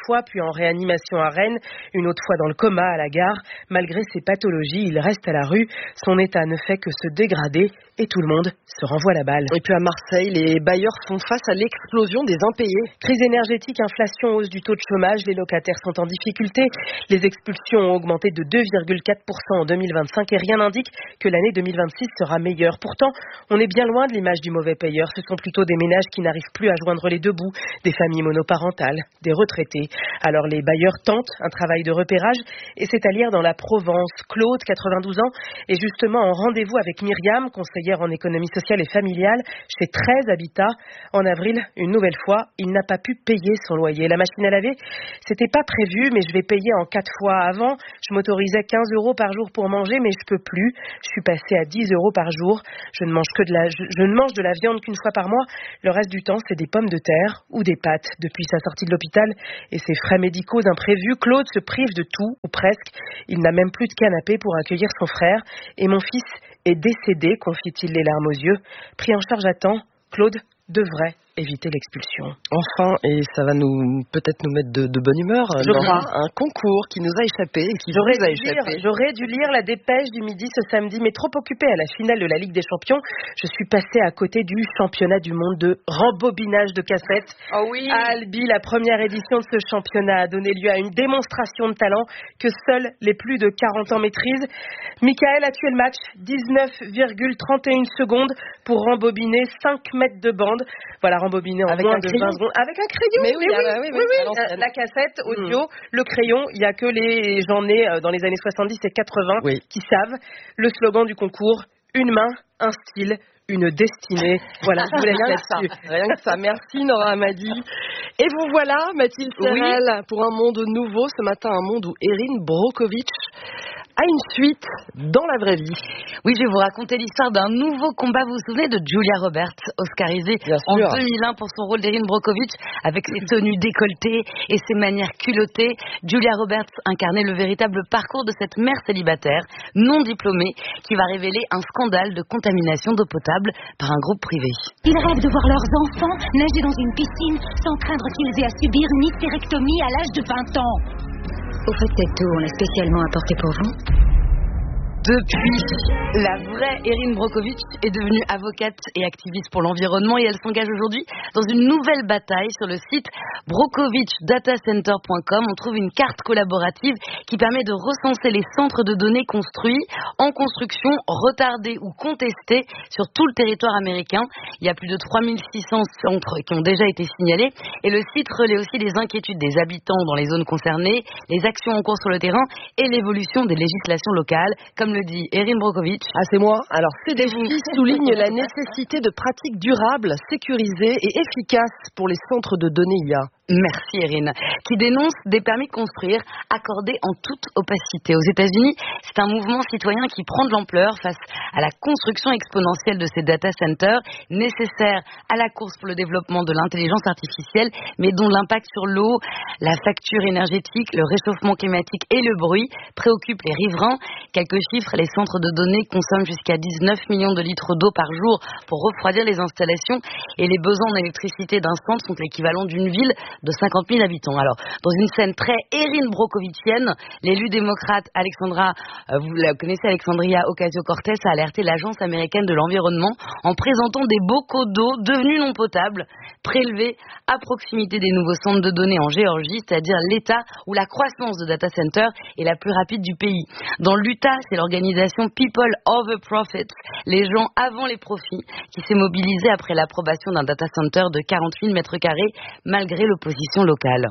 fois, puis en réanimation à Rennes, une autre fois dans le coma à la gare. Malgré ses pathologies, il reste à la rue. Son état ne fait que se dégrader et tout le monde se renvoie la balle. Et puis à Marseille, les bailleurs font face à l'explosion des impayés. Crise énergétique, inflation, hausse du taux de chômage, les locataires sont en difficulté. Les expulsions ont augmenté de deux virgule quatre pour cent en deux mille vingt-cinq et rien n'indique que l'année deux mille vingt-six sera meilleure. Pourtant, on est bien loin de l'image du mauvais payeur. Ce sont plutôt des ménages qui n'arrivent plus à joindre les deux bouts, des familles monoparentales, des retraités. Alors les bailleurs tentent un travail de repérage et c'est à lire dans la Provence. Claude, quatre-vingt-douze ans, est justement en rendez-vous avec Myriam, conseillère en économie sociale et familiale chez treize Habitat. En avril, une nouvelle fois, il n'a pas pu payer son loyer. La machine à laver, c'était pas prévu, mais je vais payer en quatre fois. Avant, je m'autorisais quinze euros par jour pour manger, mais je peux plus. Je suis passé à dix euros par jour. Je ne mange que de la, je, je ne mange de la viande qu'une fois par mois. Le reste du temps, c'est des pommes de terre ou des pâtes. Depuis sa sortie de l'hôpital et ses frais médicaux imprévus, Claude se prive de tout, ou presque. Il n'a même plus de canapé pour accueillir son frère. Et mon fils est décédé, confie-t-il les larmes aux yeux. Pris en charge à temps, Claude devrait éviter l'expulsion. Enfin, et ça va nous peut-être nous mettre de, de bonne humeur, je crois. Un concours qui nous a échappé et qui j'aurais vous a dû échappé. Lire, j'aurais dû lire la dépêche du midi ce samedi, mais trop occupée à la finale de la Ligue des Champions, je suis passée à côté du championnat du monde de rembobinage de cassettes. Oh oui. À Albi, la première édition de ce championnat a donné lieu à une démonstration de talent que seuls les plus de quarante ans maîtrisent. Michael a tué le match, dix-neuf virgule trente et une secondes pour rembobiner cinq mètres de bande. Voilà, rembobiner en avec moins un de crayon. vingt secondes. Avec un crayon. Mais oui, mais oui, ah bah oui, oui, oui, oui. oui. La cassette audio, mmh. le crayon, il n'y a que les gens nés dans les années soixante-dix et quatre-vingts oui. qui savent. Le slogan du concours, une main, un style, une destinée. Voilà, je vous laisse là-dessus. Rien que ça. Merci Nora Amadi. Et vous voilà, Mathilde Serrel, oui. pour un monde nouveau. Ce matin, un monde où Erin Brockovich a une suite dans la vraie vie. Oui, je vais vous raconter l'histoire d'un nouveau combat. Vous vous souvenez de Julia Roberts, oscarisée en deux mille un pour son rôle d'Erin Brockovich, avec ses tenues décolletées et ses manières culottées. Julia Roberts incarnait le véritable parcours de cette mère célibataire, non diplômée, qui va révéler un scandale de contamination d'eau potable par un groupe privé. Ils rêvent de voir leurs enfants nager dans une piscine sans craindre qu'ils aient à subir une hystérectomie à l'âge de vingt ans. Au fait, cette eau, on l'a spécialement apportée pour vous. Depuis, la vraie Erin Brockovich est devenue avocate et activiste pour l'environnement et elle s'engage aujourd'hui dans une nouvelle bataille. Sur le site brockovich data center point com, on trouve une carte collaborative qui permet de recenser les centres de données construits, en construction, retardés ou contestés sur tout le territoire américain. Il y a plus de trois mille six cents centres qui ont déjà été signalés et le site relaie aussi les inquiétudes des habitants dans les zones concernées, les actions en cours sur le terrain et l'évolution des législations locales, comme le dit Erin Brockovich. Ah, c'est moi. Alors, ces défis soulignent la nécessité de pratiques durables, sécurisées et efficaces pour les centres de données I A. Merci Erin, qui dénonce des permis de construire accordés en toute opacité. Aux États-Unis, c'est un mouvement citoyen qui prend de l'ampleur face à la construction exponentielle de ces data centers, nécessaires à la course pour le développement de l'intelligence artificielle, mais dont l'impact sur l'eau, la facture énergétique, le réchauffement climatique et le bruit préoccupent les riverains. Quelques chiffres, les centres de données consomment jusqu'à dix-neuf millions de litres d'eau par jour pour refroidir les installations et les besoins en électricité d'un centre sont l'équivalent d'une ville de cinquante mille habitants. Alors, dans une scène très Erin Brockovichienne, l'élu démocrate Alexandra, euh, vous la connaissez, Alexandria Ocasio-Cortez, a alerté l'Agence américaine de l'environnement en présentant des bocaux d'eau devenus non potables, prélevés à proximité des nouveaux centres de données en Géorgie, c'est-à-dire l'État où la croissance de data centers est la plus rapide du pays. Dans l'Utah, c'est l'organisation People Over Profits, les gens avant les profits, qui s'est mobilisée après l'approbation d'un data center de quarante mille mètres carrés, malgré l'opposition locale.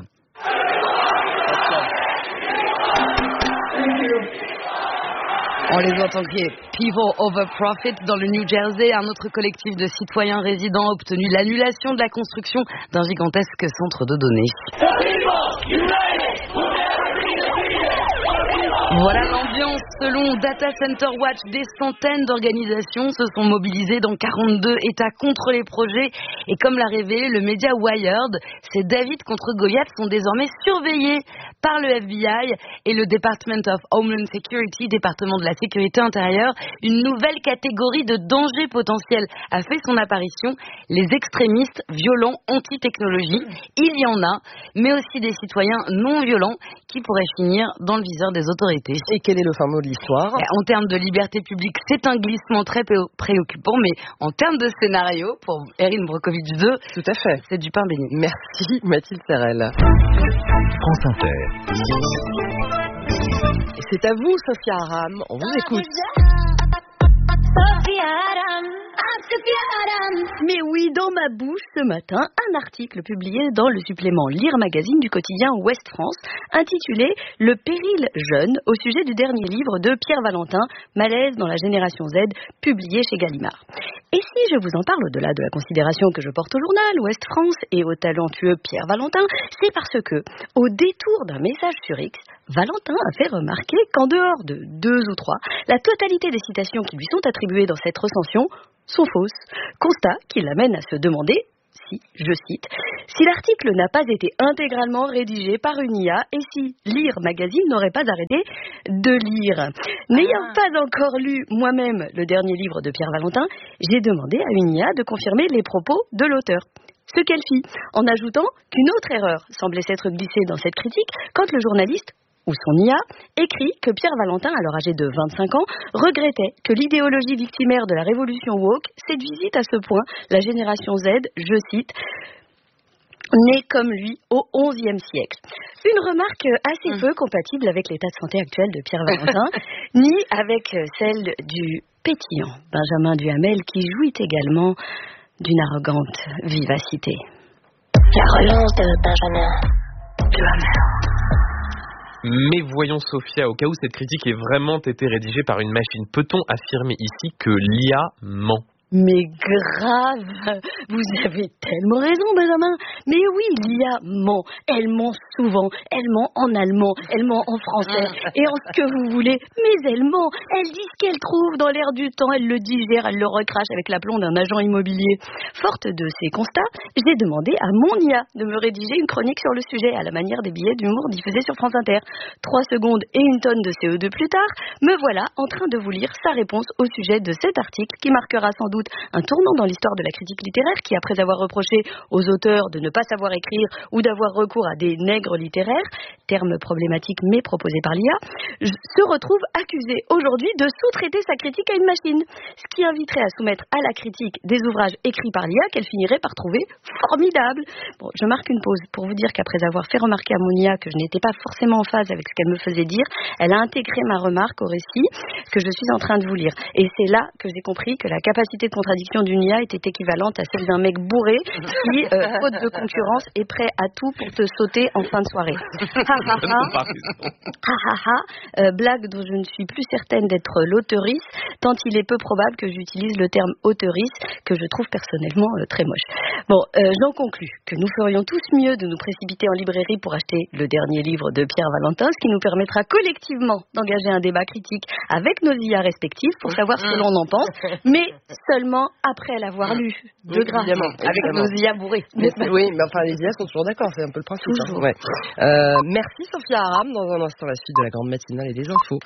On les entend crier People Over Profit dans le New Jersey. Un autre collectif de citoyens résidents a obtenu l'annulation de la construction d'un gigantesque centre de données. Voilà l'ambiance. Selon Data Center Watch, des centaines d'organisations se sont mobilisées dans quarante-deux États contre les projets. Et comme l'a révélé le média Wired, ces David contre Goliath sont désormais surveillés par le F B I et le Department of Homeland Security, département de la sécurité intérieure. Une nouvelle catégorie de danger potentiel a fait son apparition. Les extrémistes violents anti-technologie. Il y en a, mais aussi des citoyens non violents qui pourraient finir dans le viseur des autorités. Et quel est le fin mot de l'histoire ? En termes de liberté publique, c'est un glissement très préoccupant, mais en termes de scénario, pour Erin Brockovich deux, tout à fait, c'est du pain béni. Merci Mathilde Serrel. France Inter. Et c'est à vous, Sophia Aram, on vous écoute. Sophia Aram. Mais oui, dans ma bouche ce matin, un article publié dans le supplément Lire Magazine du quotidien Ouest France, intitulé « Le péril jeune » au sujet du dernier livre de Pierre Valentin, Malaise dans la génération Z, publié chez Gallimard. Et si je vous en parle au-delà de la considération que je porte au journal Ouest France et au talentueux Pierre Valentin, c'est parce que, au détour d'un message sur X, Valentin a fait remarquer qu'en dehors de deux ou trois, la totalité des citations qui lui sont attribuées dans cette recension sont fausses. Constat qui l'amène à se demander si, je cite, si l'article n'a pas été intégralement rédigé par une I A et si Lire Magazine n'aurait pas arrêté de lire. N'ayant pas encore lu moi-même le dernier livre de Pierre Valentin, j'ai demandé à une I A de confirmer les propos de l'auteur. Ce qu'elle fit, en ajoutant qu'une autre erreur semblait s'être glissée dans cette critique quand le journaliste ou son I A, écrit que Pierre Valentin, alors âgé de vingt-cinq ans, regrettait que l'idéologie victimaire de la révolution woke séduisît à ce point la génération Z, je cite, née comme lui au onzième siècle. Une remarque assez peu compatible avec l'état de santé actuel de Pierre Valentin, ni avec celle du pétillant Benjamin Duhamel, qui jouit également d'une arrogante vivacité. La relance de Benjamin Duhamel. Mais voyons Sophia, au cas où cette critique ait vraiment été rédigée par une machine, peut-on affirmer ici que l'I A ment ? Mais grave, vous avez tellement raison Benjamin. Mais oui, l'I A ment. Elle ment souvent. Elle ment en allemand, elle ment en français et en ce que vous voulez. Mais elle ment. Elle dit ce qu'elle trouve dans l'air du temps. Elle le digère, elle le recrache avec l'aplomb d'un agent immobilier. Forte de ces constats, j'ai demandé à mon I A de me rédiger une chronique sur le sujet à la manière des billets d'humour diffusés sur France Inter. Trois secondes et une tonne de C O deux plus tard, me voilà en train de vous lire sa réponse au sujet de cet article qui marquera sans doute un tournant dans l'histoire de la critique littéraire qui, après avoir reproché aux auteurs de ne pas savoir écrire ou d'avoir recours à des nègres littéraires, terme problématique mais proposé par l'I A, se retrouve accusé aujourd'hui de sous-traiter sa critique à une machine, ce qui inviterait à soumettre à la critique des ouvrages écrits par l'I A qu'elle finirait par trouver formidables. Bon, je marque une pause pour vous dire qu'après avoir fait remarquer à mon I A que je n'étais pas forcément en phase avec ce qu'elle me faisait dire, elle a intégré ma remarque au récit que je suis en train de vous lire. Et c'est là que j'ai compris que la capacité de contradiction d'une I A était équivalente à celle d'un mec bourré qui, euh, faute de concurrence, est prêt à tout pour te sauter en fin de soirée. Ha ha ha. Ha ha ha. Euh, blague dont je ne suis plus certaine d'être l'auteurice, tant il est peu probable que j'utilise le terme auteurice, que je trouve personnellement euh, très moche. Bon, euh, j'en conclus que nous ferions tous mieux de nous précipiter en librairie pour acheter le dernier livre de Pierre Valentin, ce qui nous permettra collectivement d'engager un débat critique avec nos I A respectives pour savoir ce que l'on en pense, mais seulement après l'avoir lu, de grâce, évidemment, avec évidemment. nos I A bourrés. Mais, oui, mais enfin, les I A sont toujours d'accord, c'est un peu le principe. Hein. Ouais. Euh, merci Sophia Aram, dans un instant la suite de la grande matinale et des infos.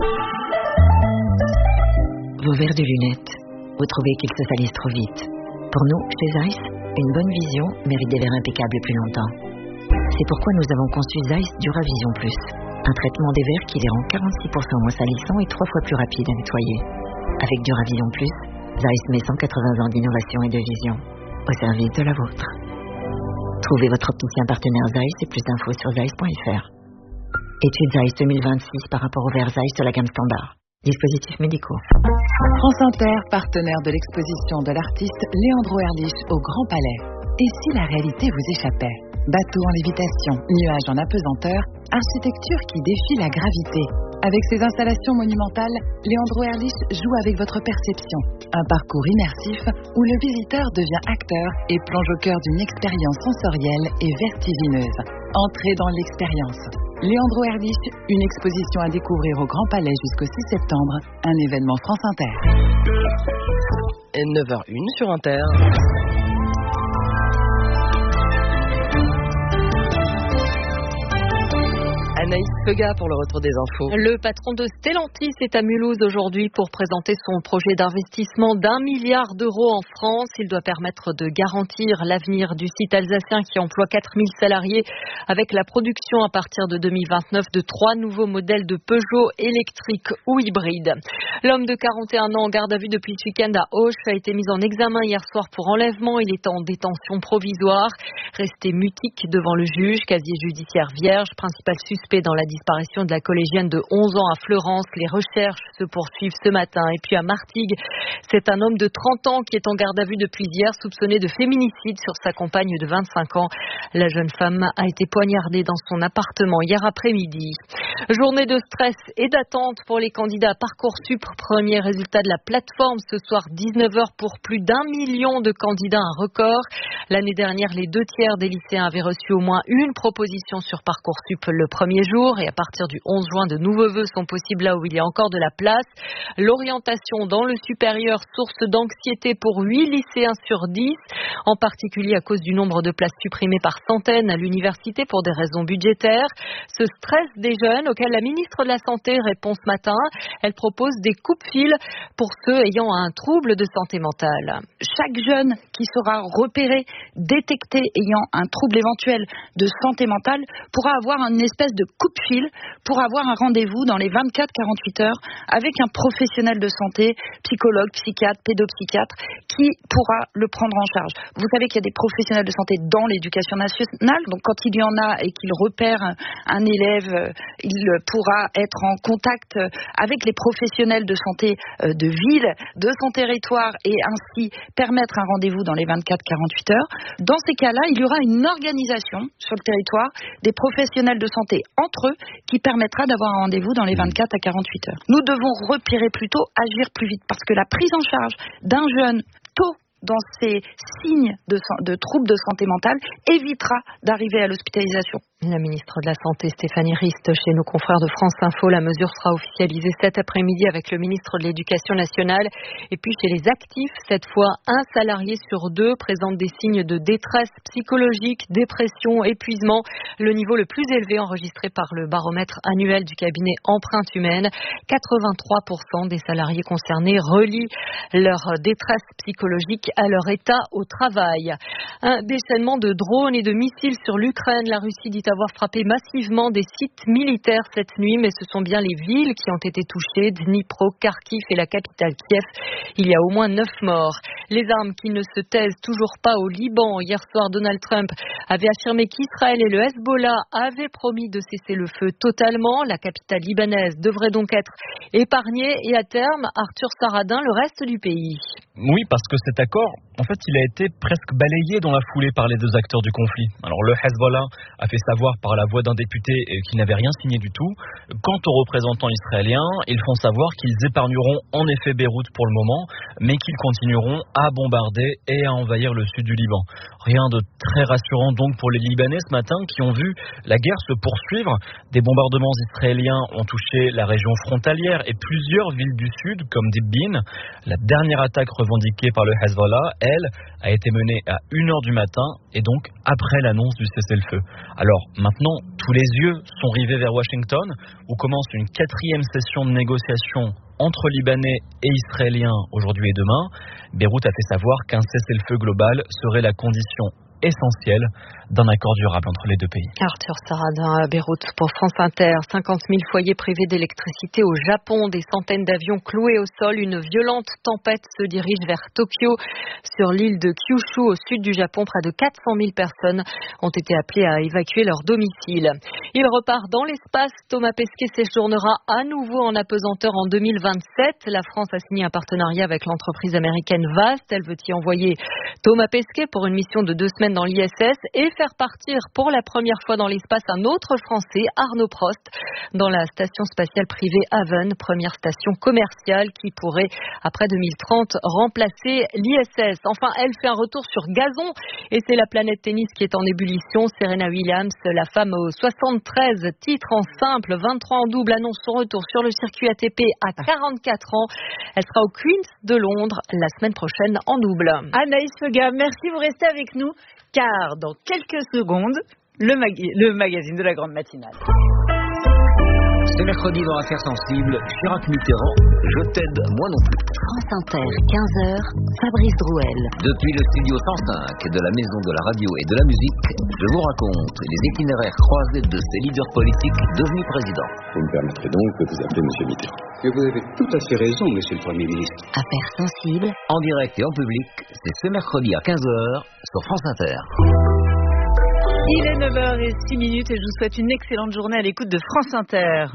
Vos verres de lunettes, vous trouvez qu'ils se salissent trop vite. Pour nous, chez Zeiss, une bonne vision mérite des verres impeccables plus longtemps. C'est pourquoi nous avons conçu Zeiss Duravision Plus, un traitement des verres qui les rend quarante-six pour cent moins salissants et trois fois plus rapides à nettoyer. Avec Duravision Plus, Zeiss met cent quatre-vingts ans d'innovation et de vision au service de la vôtre. Trouvez votre opticien partenaire Zeiss et plus d'infos sur zeiss point f r. Étude Zeiss deux mille vingt-six par rapport au verre Zeiss de la gamme standard. Dispositifs médicaux. France Inter, partenaire de l'exposition de l'artiste Leandro Erlich au Grand Palais. Et si la réalité vous échappait ? Bateau en lévitation, nuages en apesanteur, architecture qui défie la gravité. Avec ses installations monumentales, Leandro Erlich joue avec votre perception. Un parcours immersif où le visiteur devient acteur et plonge au cœur d'une expérience sensorielle et vertigineuse. Entrez dans l'expérience. Leandro Erlich, une exposition à découvrir au Grand Palais jusqu'au six septembre, un événement France Inter. Et neuf heures une sur Inter. Anaïs Pega pour le retour des infos. Le patron de Stellantis est à Mulhouse aujourd'hui pour présenter son projet d'investissement d'un milliard d'euros en France. Il doit permettre de garantir l'avenir du site alsacien qui emploie quatre mille salariés avec la production à partir de deux mille vingt-neuf de trois nouveaux modèles de Peugeot électriques ou hybrides. L'homme de quarante et un ans en garde à vue depuis ce week-end à Auch a été mis en examen hier soir pour enlèvement. Il est en détention provisoire. Resté mutique devant le juge, casier judiciaire vierge, principal suspect dans la disparition de la collégienne de onze ans à Fleurance. Les recherches se poursuivent ce matin. Et puis à Martigues, c'est un homme de trente ans qui est en garde à vue depuis hier, soupçonné de féminicide sur sa compagne de vingt-cinq ans. La jeune femme a été poignardée dans son appartement hier après-midi. Journée de stress et d'attente pour les candidats à Parcoursup. Premier résultat de la plateforme ce soir, dix-neuf heures pour plus d'un million de candidats, un record. L'année dernière, les deux tiers des lycéens avaient reçu au moins une proposition sur Parcoursup le premier jour. Et à partir du onze juin, de nouveaux vœux sont possibles là où il y a encore de la place. L'orientation dans le supérieur, source d'anxiété pour huit lycéens sur dix, en particulier à cause du nombre de places supprimées par centaines à l'université pour des raisons budgétaires. Ce stress des jeunes auquel la ministre de la Santé répond ce matin. Elle propose des coupes-fils pour ceux ayant un trouble de santé mentale. Chaque jeune qui sera repéré, détecté ayant un trouble éventuel de santé mentale pourra avoir une espèce de coup-de-fil pour avoir un rendez-vous dans les vingt-quatre à quarante-huit heures avec un professionnel de santé, psychologue, psychiatre, pédopsychiatre, qui pourra le prendre en charge. Vous savez qu'il y a des professionnels de santé dans l'éducation nationale, donc quand il y en a et qu'il repère un élève, il pourra être en contact avec les professionnels de santé de ville, de son territoire, et ainsi permettre un rendez-vous dans les vingt-quatre à quarante-huit heures. Dans ces cas-là, il y aura une organisation sur le territoire des professionnels de santé entre eux qui permettra d'avoir un rendez-vous dans les vingt-quatre à quarante-huit heures. Nous devons repérer plus tôt, agir plus vite, parce que la prise en charge d'un jeune tôt dans ces signes de, de troubles de santé mentale évitera d'arriver à l'hospitalisation. La ministre de la Santé, Stéphanie Rist, chez nos confrères de France Info. La mesure sera officialisée cet après-midi avec le ministre de l'Éducation nationale. Et puis chez les actifs, cette fois, un salarié sur deux présente des signes de détresse psychologique, dépression, épuisement. Le niveau le plus élevé enregistré par le baromètre annuel du cabinet Empreinte Humaine. quatre-vingt-trois pour cent des salariés concernés relient leur détresse psychologique à leur état au travail. Un déchaînement de drones et de missiles sur l'Ukraine. La Russie dit avoir frappé massivement des sites militaires cette nuit, mais ce sont bien les villes qui ont été touchées, Dnipro, Kharkiv et la capitale Kiev. Il y a au moins neuf morts. Les armes qui ne se taisent toujours pas au Liban. Hier soir, Donald Trump avait affirmé qu'Israël et le Hezbollah avaient promis de cesser le feu totalement. La capitale libanaise devrait donc être épargnée et à terme, Arthur Saradin, le reste du pays. Oui, parce que cet accord, en fait, il a été presque balayé dans la foulée par les deux acteurs du conflit. Alors le Hezbollah a fait savoir par la voix d'un député qu'il n'avait rien signé du tout. Quant aux représentants israéliens, ils font savoir qu'ils épargneront en effet Beyrouth pour le moment, mais qu'ils continueront à bombarder et à envahir le sud du Liban. Rien de très rassurant donc pour les Libanais ce matin qui ont vu la guerre se poursuivre. Des bombardements israéliens ont touché la région frontalière et plusieurs villes du sud comme Dibin. La dernière attaque revendiquée par le Hezbollah, elle, a été menée à une heure du matin et donc après l'annonce du cessez-le-feu. Alors maintenant, tous les yeux sont rivés vers Washington où commence une quatrième session de négociation entre Libanais et Israéliens aujourd'hui et demain. Beyrouth a fait savoir qu'un cessez-le-feu global serait la condition essentielle d'un accord durable entre les deux pays. Arthur Saradin à Beyrouth pour France Inter. cinquante mille foyers privés d'électricité au Japon, des centaines d'avions cloués au sol. Une violente tempête se dirige vers Tokyo. Sur l'île de Kyushu, au sud du Japon, près de quatre cent mille personnes ont été appelées à évacuer leur domicile. Il repart dans l'espace. Thomas Pesquet séjournera à nouveau en apesanteur en deux mille vingt-sept. La France a signé un partenariat avec l'entreprise américaine Vast. Elle veut y envoyer Thomas Pesquet pour une mission de deux semaines prochaine dans l'I S S et faire partir pour la première fois dans l'espace un autre Français, Arnaud Prost, dans la station spatiale privée Haven, première station commerciale qui pourrait, après deux mille trente, remplacer l'I S S. Enfin, elle fait un retour sur gazon et c'est la planète tennis qui est en ébullition. Serena Williams, la femme aux soixante-treize titres en simple, vingt-trois en double, annonce son retour sur le circuit A T P à quarante-quatre ans. Elle sera au Queen's de Londres la semaine prochaine en double. Anaïs Fega, merci, vous restez avec nous, car dans quelques secondes, le, mag- le magazine de la grande matinale. Ce mercredi dans Affaires sensibles, Chirac Mitterrand, je t'aide, moi non plus. France Inter, quinze heures, Fabrice Drouel. Depuis le studio cent cinq de la Maison de la Radio et de la Musique, je vous raconte les itinéraires croisés de ces leaders politiques devenus présidents. Vous me permettrez donc de vous appeler Monsieur Mitterrand. Et vous avez tout à fait raison, Monsieur le Premier ministre. Affaires sensibles. En direct et en public, c'est ce mercredi à quinze heures sur France Inter. Il est neuf heures six minutes et je vous souhaite une excellente journée à l'écoute de France Inter.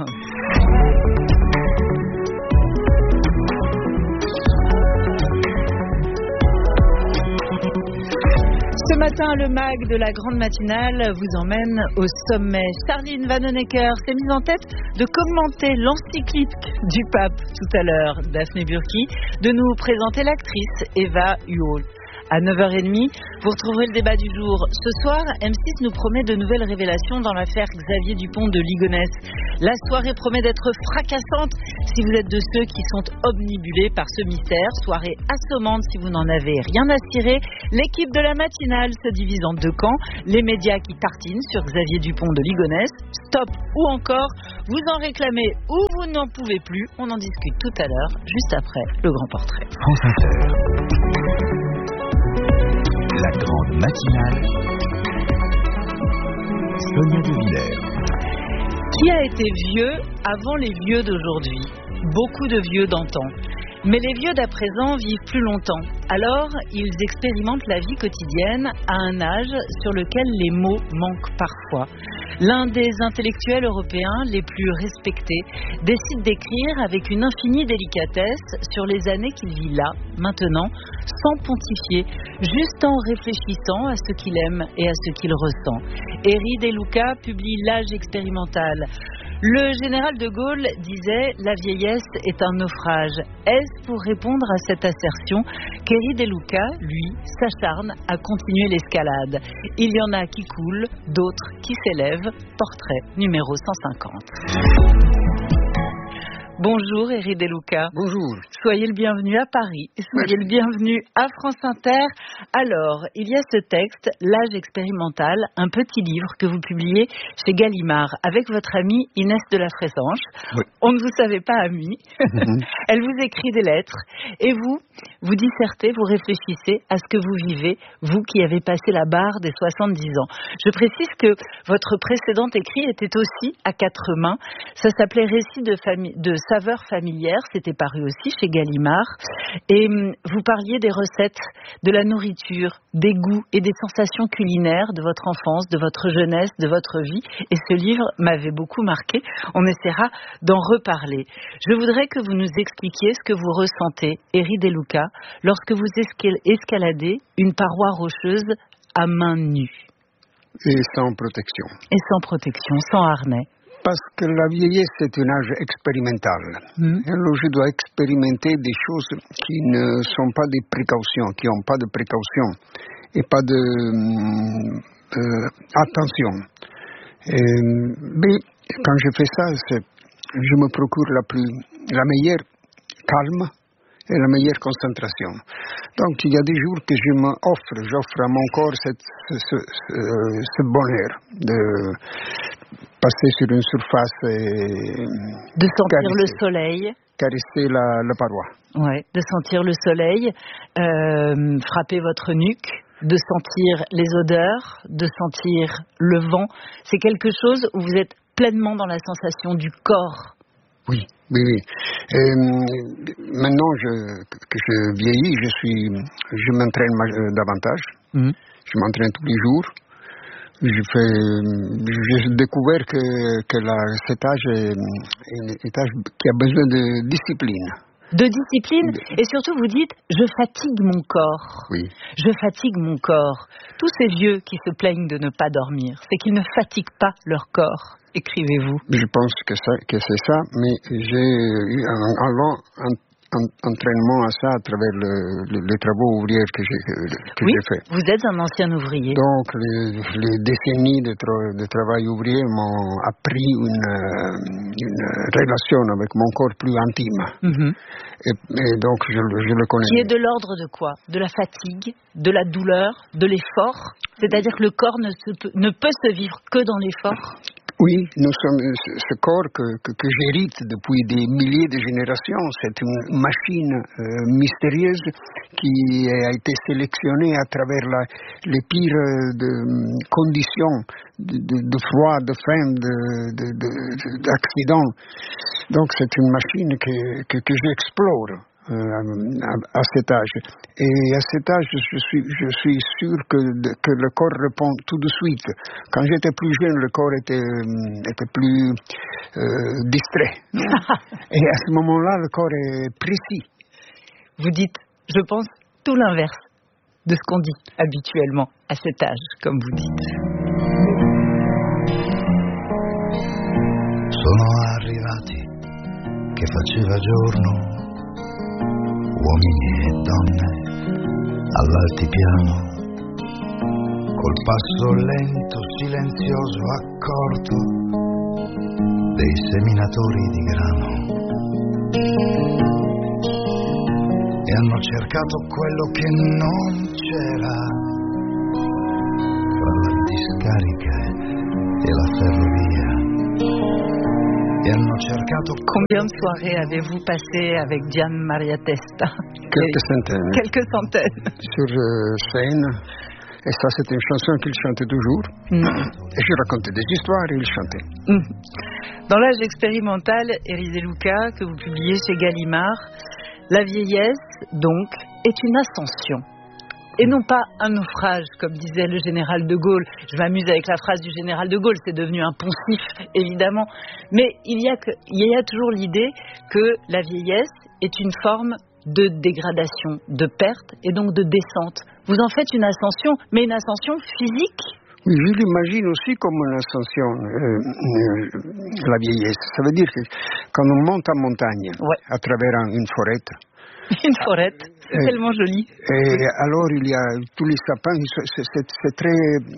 Ce matin, le mag de la grande matinale vous emmène au sommet. Charline Vanhoenacker s'est mise en tête de commenter l'encyclique du pape tout à l'heure. Daphné Burki, de nous présenter l'actrice Eva Huol. À neuf heures trente, vous retrouverez le débat du jour. Ce soir, M six nous promet de nouvelles révélations dans l'affaire Xavier Dupont de Ligonnès. La soirée promet d'être fracassante si vous êtes de ceux qui sont obnubilés par ce mystère. Soirée assommante si vous n'en avez rien à cirer. L'équipe de la matinale se divise en deux camps. Les médias qui tartinent sur Xavier Dupont de Ligonnès. Stop ou encore, vous en réclamez ou vous n'en pouvez plus. On en discute tout à l'heure, juste après le grand portrait. France Inter. La grande matinale. Sonia De Villers. Qui a été vieux avant les vieux d'aujourd'hui? Beaucoup de vieux d'antan. Mais les vieux d'à présent vivent plus longtemps. Alors, ils expérimentent la vie quotidienne à un âge sur lequel les mots manquent parfois. L'un des intellectuels européens les plus respectés décide d'écrire avec une infinie délicatesse sur les années qu'il vit là, maintenant, sans pontifier, juste en réfléchissant à ce qu'il aime et à ce qu'il ressent. Eri De Luca publie L'âge expérimental. Le général de Gaulle disait « La vieillesse est un naufrage ». Est-ce pour répondre à cette assertion qu'Eri De Luca, lui, s'acharne à continuer l'escalade? Il y en a qui coulent, d'autres qui s'élèvent. Portrait numéro cent cinquante. Bonjour Eri De Luca. Bonjour. Soyez le bienvenu à Paris. Soyez le bienvenu à France Inter. Alors, il y a ce texte, L'âge expérimental, un petit livre que vous publiez chez Gallimard avec votre amie Inès de la Fressange. Oui. On ne vous savait pas amie. Mm-hmm. Elle vous écrit des lettres et vous, vous dissertez, vous réfléchissez à ce que vous vivez, vous qui avez passé la barre des soixante-dix ans. Je précise que votre précédent écrit était aussi à quatre mains. Ça s'appelait Récit de famille, de saveurs familières, c'était paru aussi chez Gallimard. Et vous parliez des recettes, de la nourriture, des goûts et des sensations culinaires de votre enfance, de votre jeunesse, de votre vie. Et ce livre m'avait beaucoup marqué. On essaiera d'en reparler. Je voudrais que vous nous expliquiez ce que vous ressentez, Eri De Luca, lorsque vous escaladez une paroi rocheuse à main nue. Et sans protection. Et sans protection, sans harnais. Parce que la vieillesse est un âge expérimental. Mmh. Alors je dois expérimenter des choses qui ne sont pas des précautions, qui n'ont pas de précaution et pas de euh, attention. Et, mais quand je fais ça, je me procure la, plus, la meilleure calme et la meilleure concentration. Donc il y a des jours que je m'offre, j'offre à mon corps cette, ce, ce, ce bonheur de passer sur une surface et de sentir caresser, le soleil, caresser la, la paroi. Ouais, de sentir le soleil, euh, frapper votre nuque, de sentir les odeurs, de sentir le vent. C'est quelque chose où vous êtes pleinement dans la sensation du corps. Oui, oui, oui. Et maintenant je, que je vieillis, je suis, je m'entraîne davantage. Mmh. Je m'entraîne tous les jours. Je fais, j'ai découvert que, que la, cet âge est un âge qui a besoin de discipline. De discipline, et surtout vous dites, je fatigue mon corps. Oui. Je fatigue mon corps. Tous ces vieux qui se plaignent de ne pas dormir, c'est qu'ils ne fatiguent pas leur corps, écrivez-vous. Je pense que, ça, que c'est ça, mais j'ai eu un, un long un, un, entraînement à ça à travers le, le, les travaux ouvriers que j'ai que oui, j'ai fait. Vous êtes un ancien ouvrier. Donc les, les décennies de, tra- de travail ouvrier m'ont appris une, une relation avec mon corps plus intime. Mm-hmm. et, et donc je, je le connais. Qui est de l'ordre de quoi? De la fatigue, de la douleur, de l'effort? C'est-à-dire que le corps ne, se peut, ne peut se vivre que dans l'effort? Oui, nous sommes ce corps que, que, que j'hérite depuis des milliers de générations. C'est une machine euh, mystérieuse qui a été sélectionnée à travers la, les pires de, conditions de, de, de froid, de faim, de, de, de, d'accidents. Donc c'est une machine que, que, que j'explore. Euh, à, à cet âge. Et à cet âge, je suis, je suis sûr que, que le corps répond tout de suite. Quand j'étais plus jeune, le corps était, était plus euh, distrait. Et à ce moment-là, le corps est précis. Vous dites, je pense, tout l'inverse de ce qu'on dit habituellement à cet âge, comme vous dites. Sono arrivati che faceva giorno, uomini e donne all'altipiano, col passo lento, silenzioso, accorto dei seminatori di grano, e hanno cercato quello che non c'era tra la discarica e la ferrovia. Combien de soirées avez-vous passé avec Gian Maria Testa? Quelques centaines. Quelques centaines. Sur euh, scène. Et ça, c'était une chanson qu'il chantait toujours. Mm. Et je racontais des histoires et il chantait. Mm. Dans l'âge expérimental, Érisée Luca, que vous publiez chez Gallimard, la vieillesse, donc, est une ascension. Et non pas un naufrage, comme disait le général de Gaulle. Je m'amuse avec la phrase du général de Gaulle, c'est devenu un poncif, évidemment. Mais il y a, que, il y a toujours l'idée que la vieillesse est une forme de dégradation, de perte et donc de descente. Vous en faites une ascension, mais une ascension physique. Oui, je l'imagine aussi comme une ascension, euh, euh, la vieillesse. Ça veut dire que quand on monte en montagne, ouais. à travers un, une forêt, une forêt, c'est et, tellement joli. Et alors il y a tous les sapins, c'est, c'est, c'est très,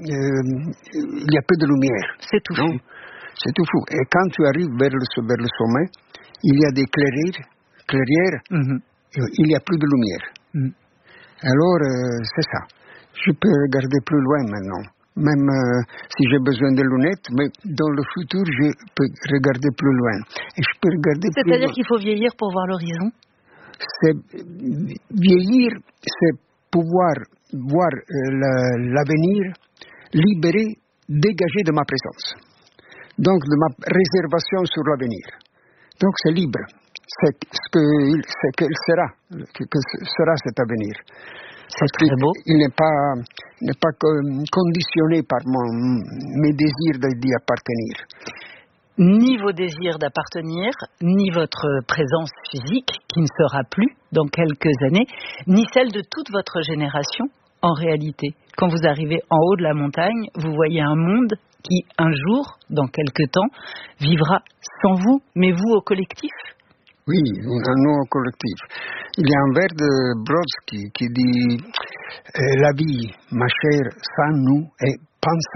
euh, il y a peu de lumière. C'est tout fou. C'est tout fou. Et quand tu arrives vers le, vers le sommet, il y a des clairières, clairières mm-hmm. il n'y a plus de lumière. Mm. Alors euh, c'est ça. Je peux regarder plus loin maintenant. Même euh, si j'ai besoin de lunettes, mais dans le futur, je peux regarder plus loin. Et je peux regarder plus loin. C'est-à-dire qu'il faut vieillir pour voir l'horizon? C'est vieillir, c'est pouvoir voir euh, l'avenir libéré, dégagé de ma présence. Donc de ma réservation sur l'avenir. Donc c'est libre. C'est ce que c'est qu'il sera, que, que sera cet avenir. C'est très beau. Il n'est pas, il n'est pas conditionné par mon, mes désirs d'y appartenir. Ni vos désirs d'appartenir, ni votre présence physique, qui ne sera plus dans quelques années, ni celle de toute votre génération, en réalité. Quand vous arrivez en haut de la montagne, vous voyez un monde qui, un jour, dans quelque temps, vivra sans vous, mais vous au collectif. Oui, un nous au collectif. Il y a un vers de Brodsky qui dit « La vie, ma chère, sans nous est pensable. »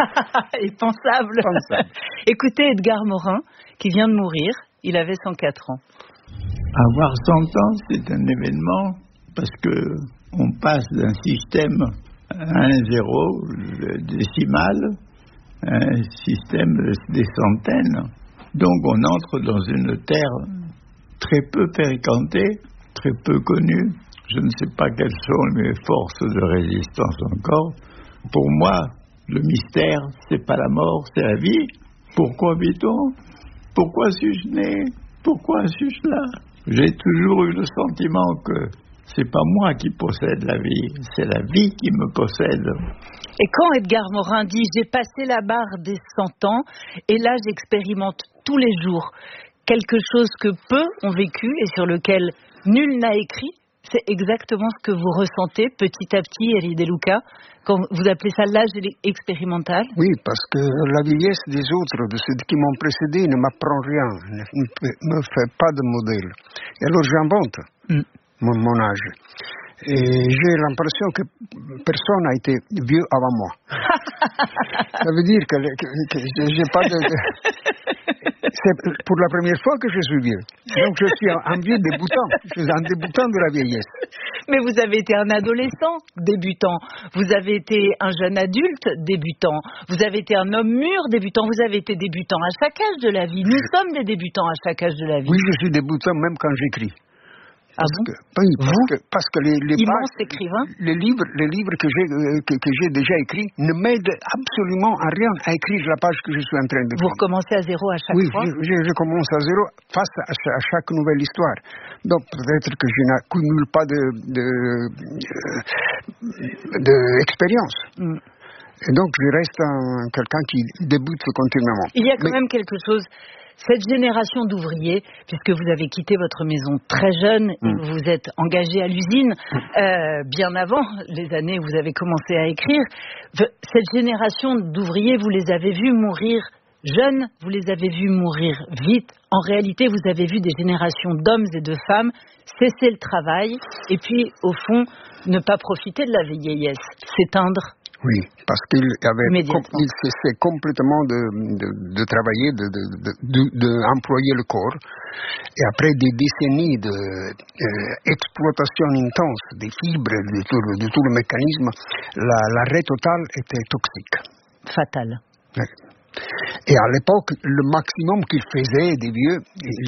Et pensable. pensable. Écoutez Edgar Morin, qui vient de mourir, il avait cent quatre ans. Avoir cent ans, c'est un événement parce que on passe d'un système un zéro décimal à un système des centaines. Donc on entre dans une terre très peu fréquentée, très peu connue. Je ne sais pas quelles sont mes forces de résistance encore. Pour moi, le mystère, c'est pas la mort, c'est la vie. Pourquoi vit-on? Pourquoi suis-je né? Pourquoi suis-je là? J'ai toujours eu le sentiment que c'est pas moi qui possède la vie, c'est la vie qui me possède. Et quand Edgar Morin dit « J'ai passé la barre des cent ans et là j'expérimente tous les jours », quelque chose que peu ont vécu et sur lequel nul n'a écrit. C'est exactement ce que vous ressentez petit à petit, Eri De Luca, quand vous appelez ça l'âge expérimental. Oui, parce que la vieillesse des autres, de ceux qui m'ont précédé, ne m'apprend rien, ne me fait pas de modèle. Et alors j'invente mm. mon, mon âge. Et j'ai l'impression que personne n'a été vieux avant moi. Ça veut dire que, que, que j'ai pas de... C'est pour la première fois que je suis vieux. Donc je suis un vieux débutant. Je suis un débutant de la vieillesse. Mais vous avez été un adolescent débutant. Vous avez été un jeune adulte débutant. Vous avez été un homme mûr débutant. Vous avez été débutant à chaque âge de la vie. Nous je... sommes des débutants à chaque âge de la vie. Oui, je suis débutant même quand j'écris. Ah parce bon que, oui, parce Vous que, parce que les, les immense pages, écrivain. Les livres, les livres que j'ai euh, que, que j'ai déjà écrits ne m'aident absolument à rien à écrire la page que je suis en train de Vous prendre. recommencez à zéro à chaque oui, fois. Oui, je, je commence à zéro face à, à chaque nouvelle histoire. Donc peut-être que je n'accumule pas de de, de, de expérience. Mm. Et donc je reste un, quelqu'un qui débute continuellement. Il y a quand Mais, même quelque chose. Cette génération d'ouvriers, puisque vous avez quitté votre maison très jeune et mmh. vous êtes engagé à l'usine euh, bien avant les années où vous avez commencé à écrire, cette génération d'ouvriers, vous les avez vus mourir jeunes, vous les avez vus mourir vite. En réalité, vous avez vu des générations d'hommes et de femmes cesser le travail et puis, au fond, ne pas profiter de la vieillesse, s'éteindre. Oui, parce qu'il avait com- il cessait complètement de, de, de travailler, de, de, de, de, de employer le corps. Et après des décennies d'exploitation euh, intense des fibres, de tout, de tout le mécanisme, la, l'arrêt total était toxique. Fatal. Oui. Et à l'époque, le maximum qu'il faisait des vieux,